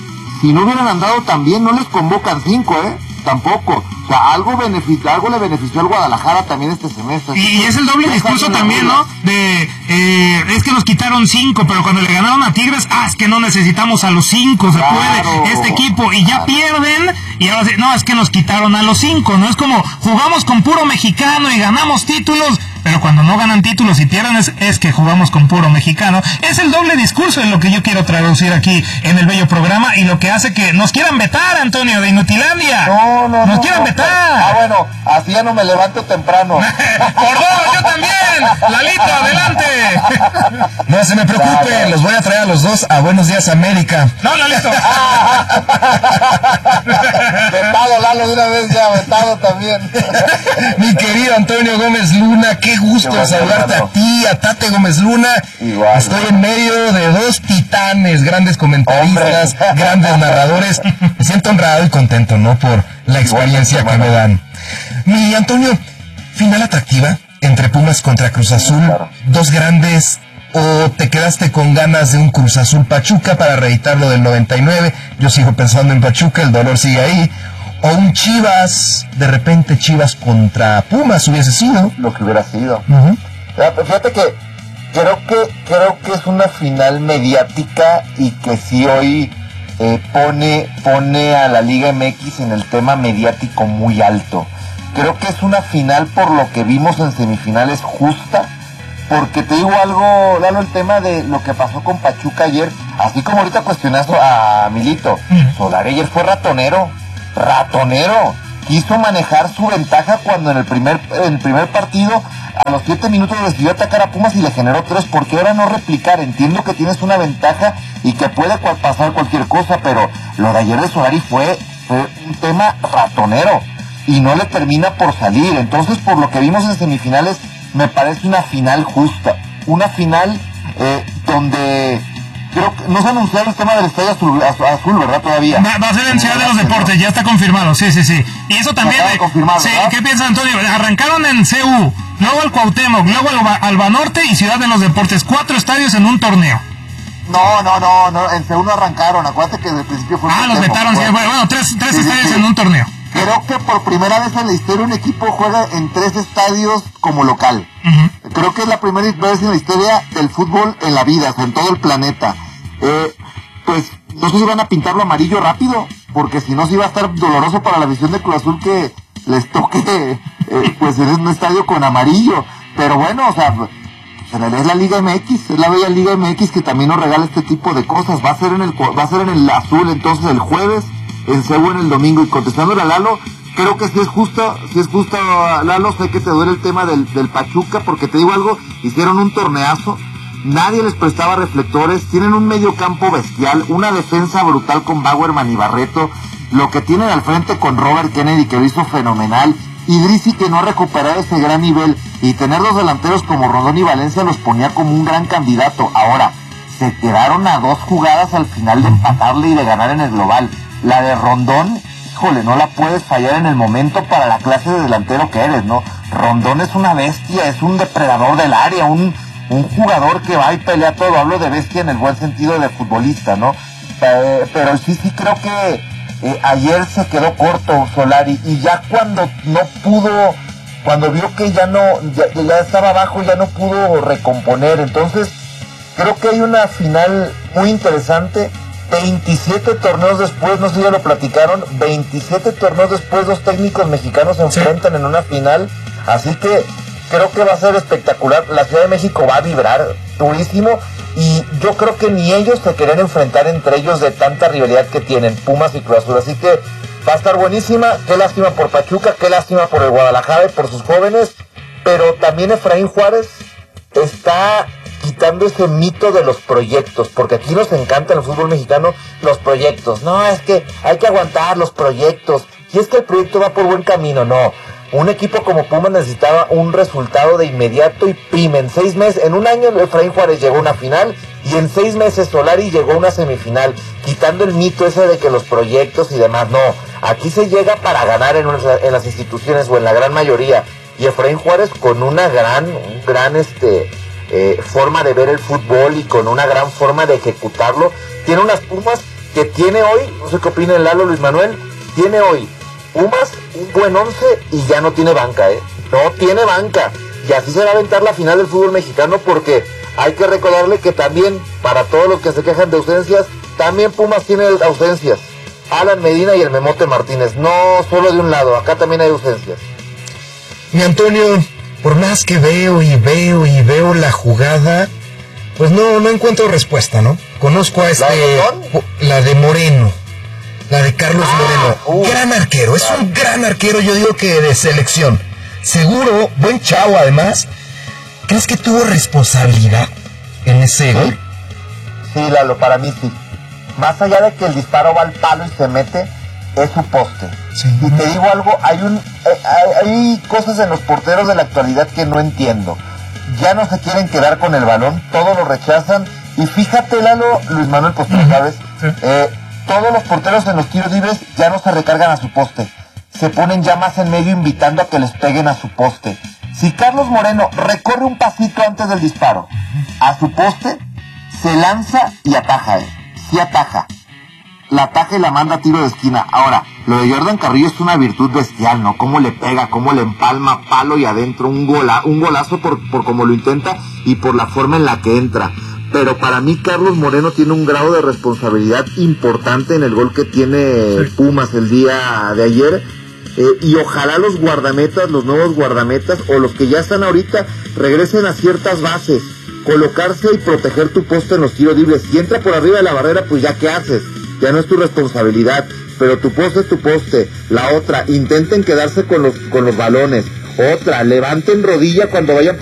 Speaker 3: si no hubieran andado tan bien, no les convocan cinco, ¿eh? Tampoco. O sea, algo beneficio, algo le benefició al Guadalajara también este semestre.
Speaker 2: Y, y es el doble discurso también, ¿no? De, eh, es que nos quitaron cinco, pero cuando le ganaron a Tigres, ah, es que no necesitamos a los cinco, se claro, puede, este equipo, y ya claro. pierden, y ahora sí, no, es que nos quitaron a los cinco, ¿no? Es como, jugamos con puro mexicano y ganamos títulos, pero cuando no ganan títulos y pierden es, es que jugamos con puro mexicano. Es el doble discurso en lo que yo quiero traducir aquí en el bello programa y lo que hace que nos quieran vetar, Antonio, de Inutilandia.
Speaker 7: No, no,
Speaker 2: Nos
Speaker 7: no,
Speaker 2: quieran
Speaker 7: no,
Speaker 2: vetar.
Speaker 7: Ah, bueno, así ya no me levanto temprano.
Speaker 2: Por dos, yo también. Lalito, adelante.
Speaker 18: No se me preocupen, los voy a traer a los dos a Buenos Días América.
Speaker 2: No, Lalito.
Speaker 7: Vetado, Lalo, de una vez ya, vetado también.
Speaker 18: Mi querido Antonio Gómez Luna, qué gusto
Speaker 7: Qué bueno,
Speaker 18: saludarte
Speaker 7: hermano.
Speaker 18: a ti, a Tate Gómez Luna.
Speaker 7: Igual,
Speaker 18: Estoy
Speaker 7: igual.
Speaker 18: en medio de dos titanes, grandes comentaristas,
Speaker 7: Hombre.
Speaker 18: grandes narradores. Me siento honrado y contento, ¿no? Por la experiencia
Speaker 7: Igual,
Speaker 18: que me
Speaker 7: hermano.
Speaker 18: dan. Mi Antonio, final atractiva entre Pumas contra Cruz Azul,
Speaker 7: Claro.
Speaker 18: dos grandes. ¿O te quedaste con ganas de un Cruz Azul Pachuca para reeditar lo del noventa y nueve? Yo sigo pensando en Pachuca, el dolor sigue ahí. O un Chivas, de repente Chivas contra Pumas hubiese sido.
Speaker 7: Lo que hubiera sido.
Speaker 18: Uh-huh.
Speaker 7: Ya, pues fíjate que creo que creo que es una final mediática y que sí hoy eh, pone pone a la Liga M X en el tema mediático muy alto. Creo que es una final por lo que vimos en semifinales justa, porque te digo algo, Lalo, el tema de lo que pasó con Pachuca ayer, así como ahorita cuestionaste a Milito, Solari ayer fue ratonero, ratonero, quiso manejar su ventaja cuando en el primer en el primer partido a los siete minutos decidió atacar a Pumas y le generó tres. Porque ahora no replicar? Entiendo que tienes una ventaja y que puede cual- pasar cualquier cosa, pero lo de ayer de Solari fue, fue un tema ratonero y no le termina por salir. Entonces, por lo que vimos en semifinales, me parece una final justa, una final eh, donde creo que no se ha anunciado el tema del Estadio Azul, azul ¿verdad? Todavía.
Speaker 2: Va, va a ser en Ciudad de los Deportes, ya está confirmado, sí, sí, sí. Y eso también...
Speaker 7: Acaba de confirmar,
Speaker 2: sí,
Speaker 7: ¿verdad?
Speaker 2: ¿qué piensa Antonio? Arrancaron en C U, luego el Cuauhtémoc, luego el Alba, Alba Norte y Ciudad de los Deportes. Cuatro estadios en un torneo.
Speaker 7: No, no, no, no, en C uno arrancaron, acuérdate que desde el principio fue...
Speaker 2: Ah, los vetaron, sí, bueno, bueno, tres, tres
Speaker 7: Sí, sí,
Speaker 2: estadios
Speaker 7: sí.
Speaker 2: en un torneo.
Speaker 7: Creo que por primera vez en la historia un equipo juega en tres estadios como local.
Speaker 2: Uh-huh.
Speaker 7: Creo que es la primera vez en la historia del fútbol en la vida, o sea, en todo el planeta. Eh, pues no sé si van a pintarlo amarillo rápido, porque si no, sí va a estar doloroso para la visión de Cruz Azul que les toque eh, pues en un estadio con amarillo. Pero bueno, o sea, en realidad es la Liga M X, es la bella Liga M X que también nos regala este tipo de cosas. Va a ser en el va a ser en el azul entonces el jueves, en C U en el domingo. Y contestándole a Lalo, creo que si es justo, si es justo, Lalo, sé que te duele el tema del, del Pachuca, porque te digo algo, hicieron un torneazo, nadie les prestaba reflectores, tienen un medio campo bestial, una defensa brutal con Bauerman y Barreto, lo que tienen al frente con Robert Kennedy, que lo hizo fenomenal, y Drizzy, que no ha recuperado ese gran nivel, y tener los delanteros como Rondón y Valencia los ponía como un gran candidato. Ahora, se quedaron a dos jugadas al final de empatarle y de ganar en el global. La de Rondón, híjole, no la puedes fallar en el momento para la clase de delantero que eres, ¿no? Rondón es una bestia, es un depredador del área, un, un jugador que va y pelea todo. Hablo de bestia en el buen sentido de futbolista, ¿no? Eh, pero sí, sí creo que eh, ayer se quedó corto Solari, y ya cuando no pudo, cuando vio que ya no, ya, ya estaba abajo, ya no pudo recomponer. Entonces, creo que hay una final muy interesante. veintisiete torneos después, no sé si ya lo platicaron, veintisiete torneos después dos técnicos mexicanos se enfrentan en una final, así que creo que va a ser espectacular. La Ciudad de México va a vibrar durísimo y yo creo que ni ellos se querían enfrentar entre ellos de tanta rivalidad que tienen Pumas y Cruz Azul, así que va a estar buenísima. Qué lástima por Pachuca, qué lástima por el Guadalajara y por sus jóvenes, pero también Efraín Juárez está quitando ese mito de los proyectos, porque aquí nos encanta en el fútbol mexicano los proyectos. No, es que hay que aguantar los proyectos, y es que el proyecto va por buen camino. No, un equipo como Pumas necesitaba un resultado de inmediato y prime. En seis meses, en un año Efraín Juárez llegó a una final, y en seis meses Solari llegó a una semifinal, quitando el mito ese de que los proyectos y demás. No, aquí se llega para ganar en, una, en las instituciones, o en la gran mayoría, y Efraín Juárez con una gran, un gran este Eh, forma de ver el fútbol y con una gran forma de ejecutarlo. Tiene unas Pumas que tiene hoy, no sé qué opina el Lalo, Luis Manuel, tiene hoy Pumas un buen once y ya no tiene banca, ¿eh? No tiene banca. Y así se va a aventar la final del fútbol mexicano, porque hay que recordarle que también, para todos los que se quejan de ausencias, también Pumas tiene ausencias. Alan Medina y el Memote Martínez, no solo de un lado, acá también hay ausencias.
Speaker 18: Mi Antonio,
Speaker 3: por más que veo y veo y veo la jugada, pues no, no encuentro respuesta, ¿no? Conozco a este, ¿La, la de Moreno, la de Carlos ah, Moreno, uh, gran arquero, es un gran arquero, yo digo que de selección, seguro, buen chavo además. ¿Crees que tuvo responsabilidad en ese gol?
Speaker 7: Sí, Lalo, para mí sí. Más allá de que el disparo va al palo y se mete, es su poste. Sí. Y te digo algo, hay un eh, hay, hay cosas en los porteros de la actualidad que no entiendo. Ya no se quieren quedar con el balón, todo lo rechazan. Y fíjate, Lalo, Luis Manuel, pues tú sabes, sí. eh, todos los porteros en los tiros libres ya no se recargan a su poste. Se ponen ya más en medio invitando a que les peguen a su poste. Si Carlos Moreno recorre un pasito antes del disparo a su poste, se lanza y ataja, eh. Sí ataja. La ataja y la manda a tiro de esquina. Ahora, lo de Jordan Carrillo es una virtud bestial, ¿no? Cómo le pega, cómo le empalma palo y adentro un, gola, un golazo por, por cómo lo intenta y por la forma en la que entra. Pero para mí Carlos Moreno tiene un grado de responsabilidad importante en el gol que tiene sí. Pumas el día de ayer. Eh, y ojalá los guardametas, los nuevos guardametas o los que ya están ahorita regresen a ciertas bases, colocarse y proteger tu poste en los tiros libres. Si entra por arriba de la barrera, pues ya qué haces, ya no es tu responsabilidad, pero tu poste es tu poste. La otra, intenten quedarse con los con los balones. Otra, levanten rodilla cuando vayan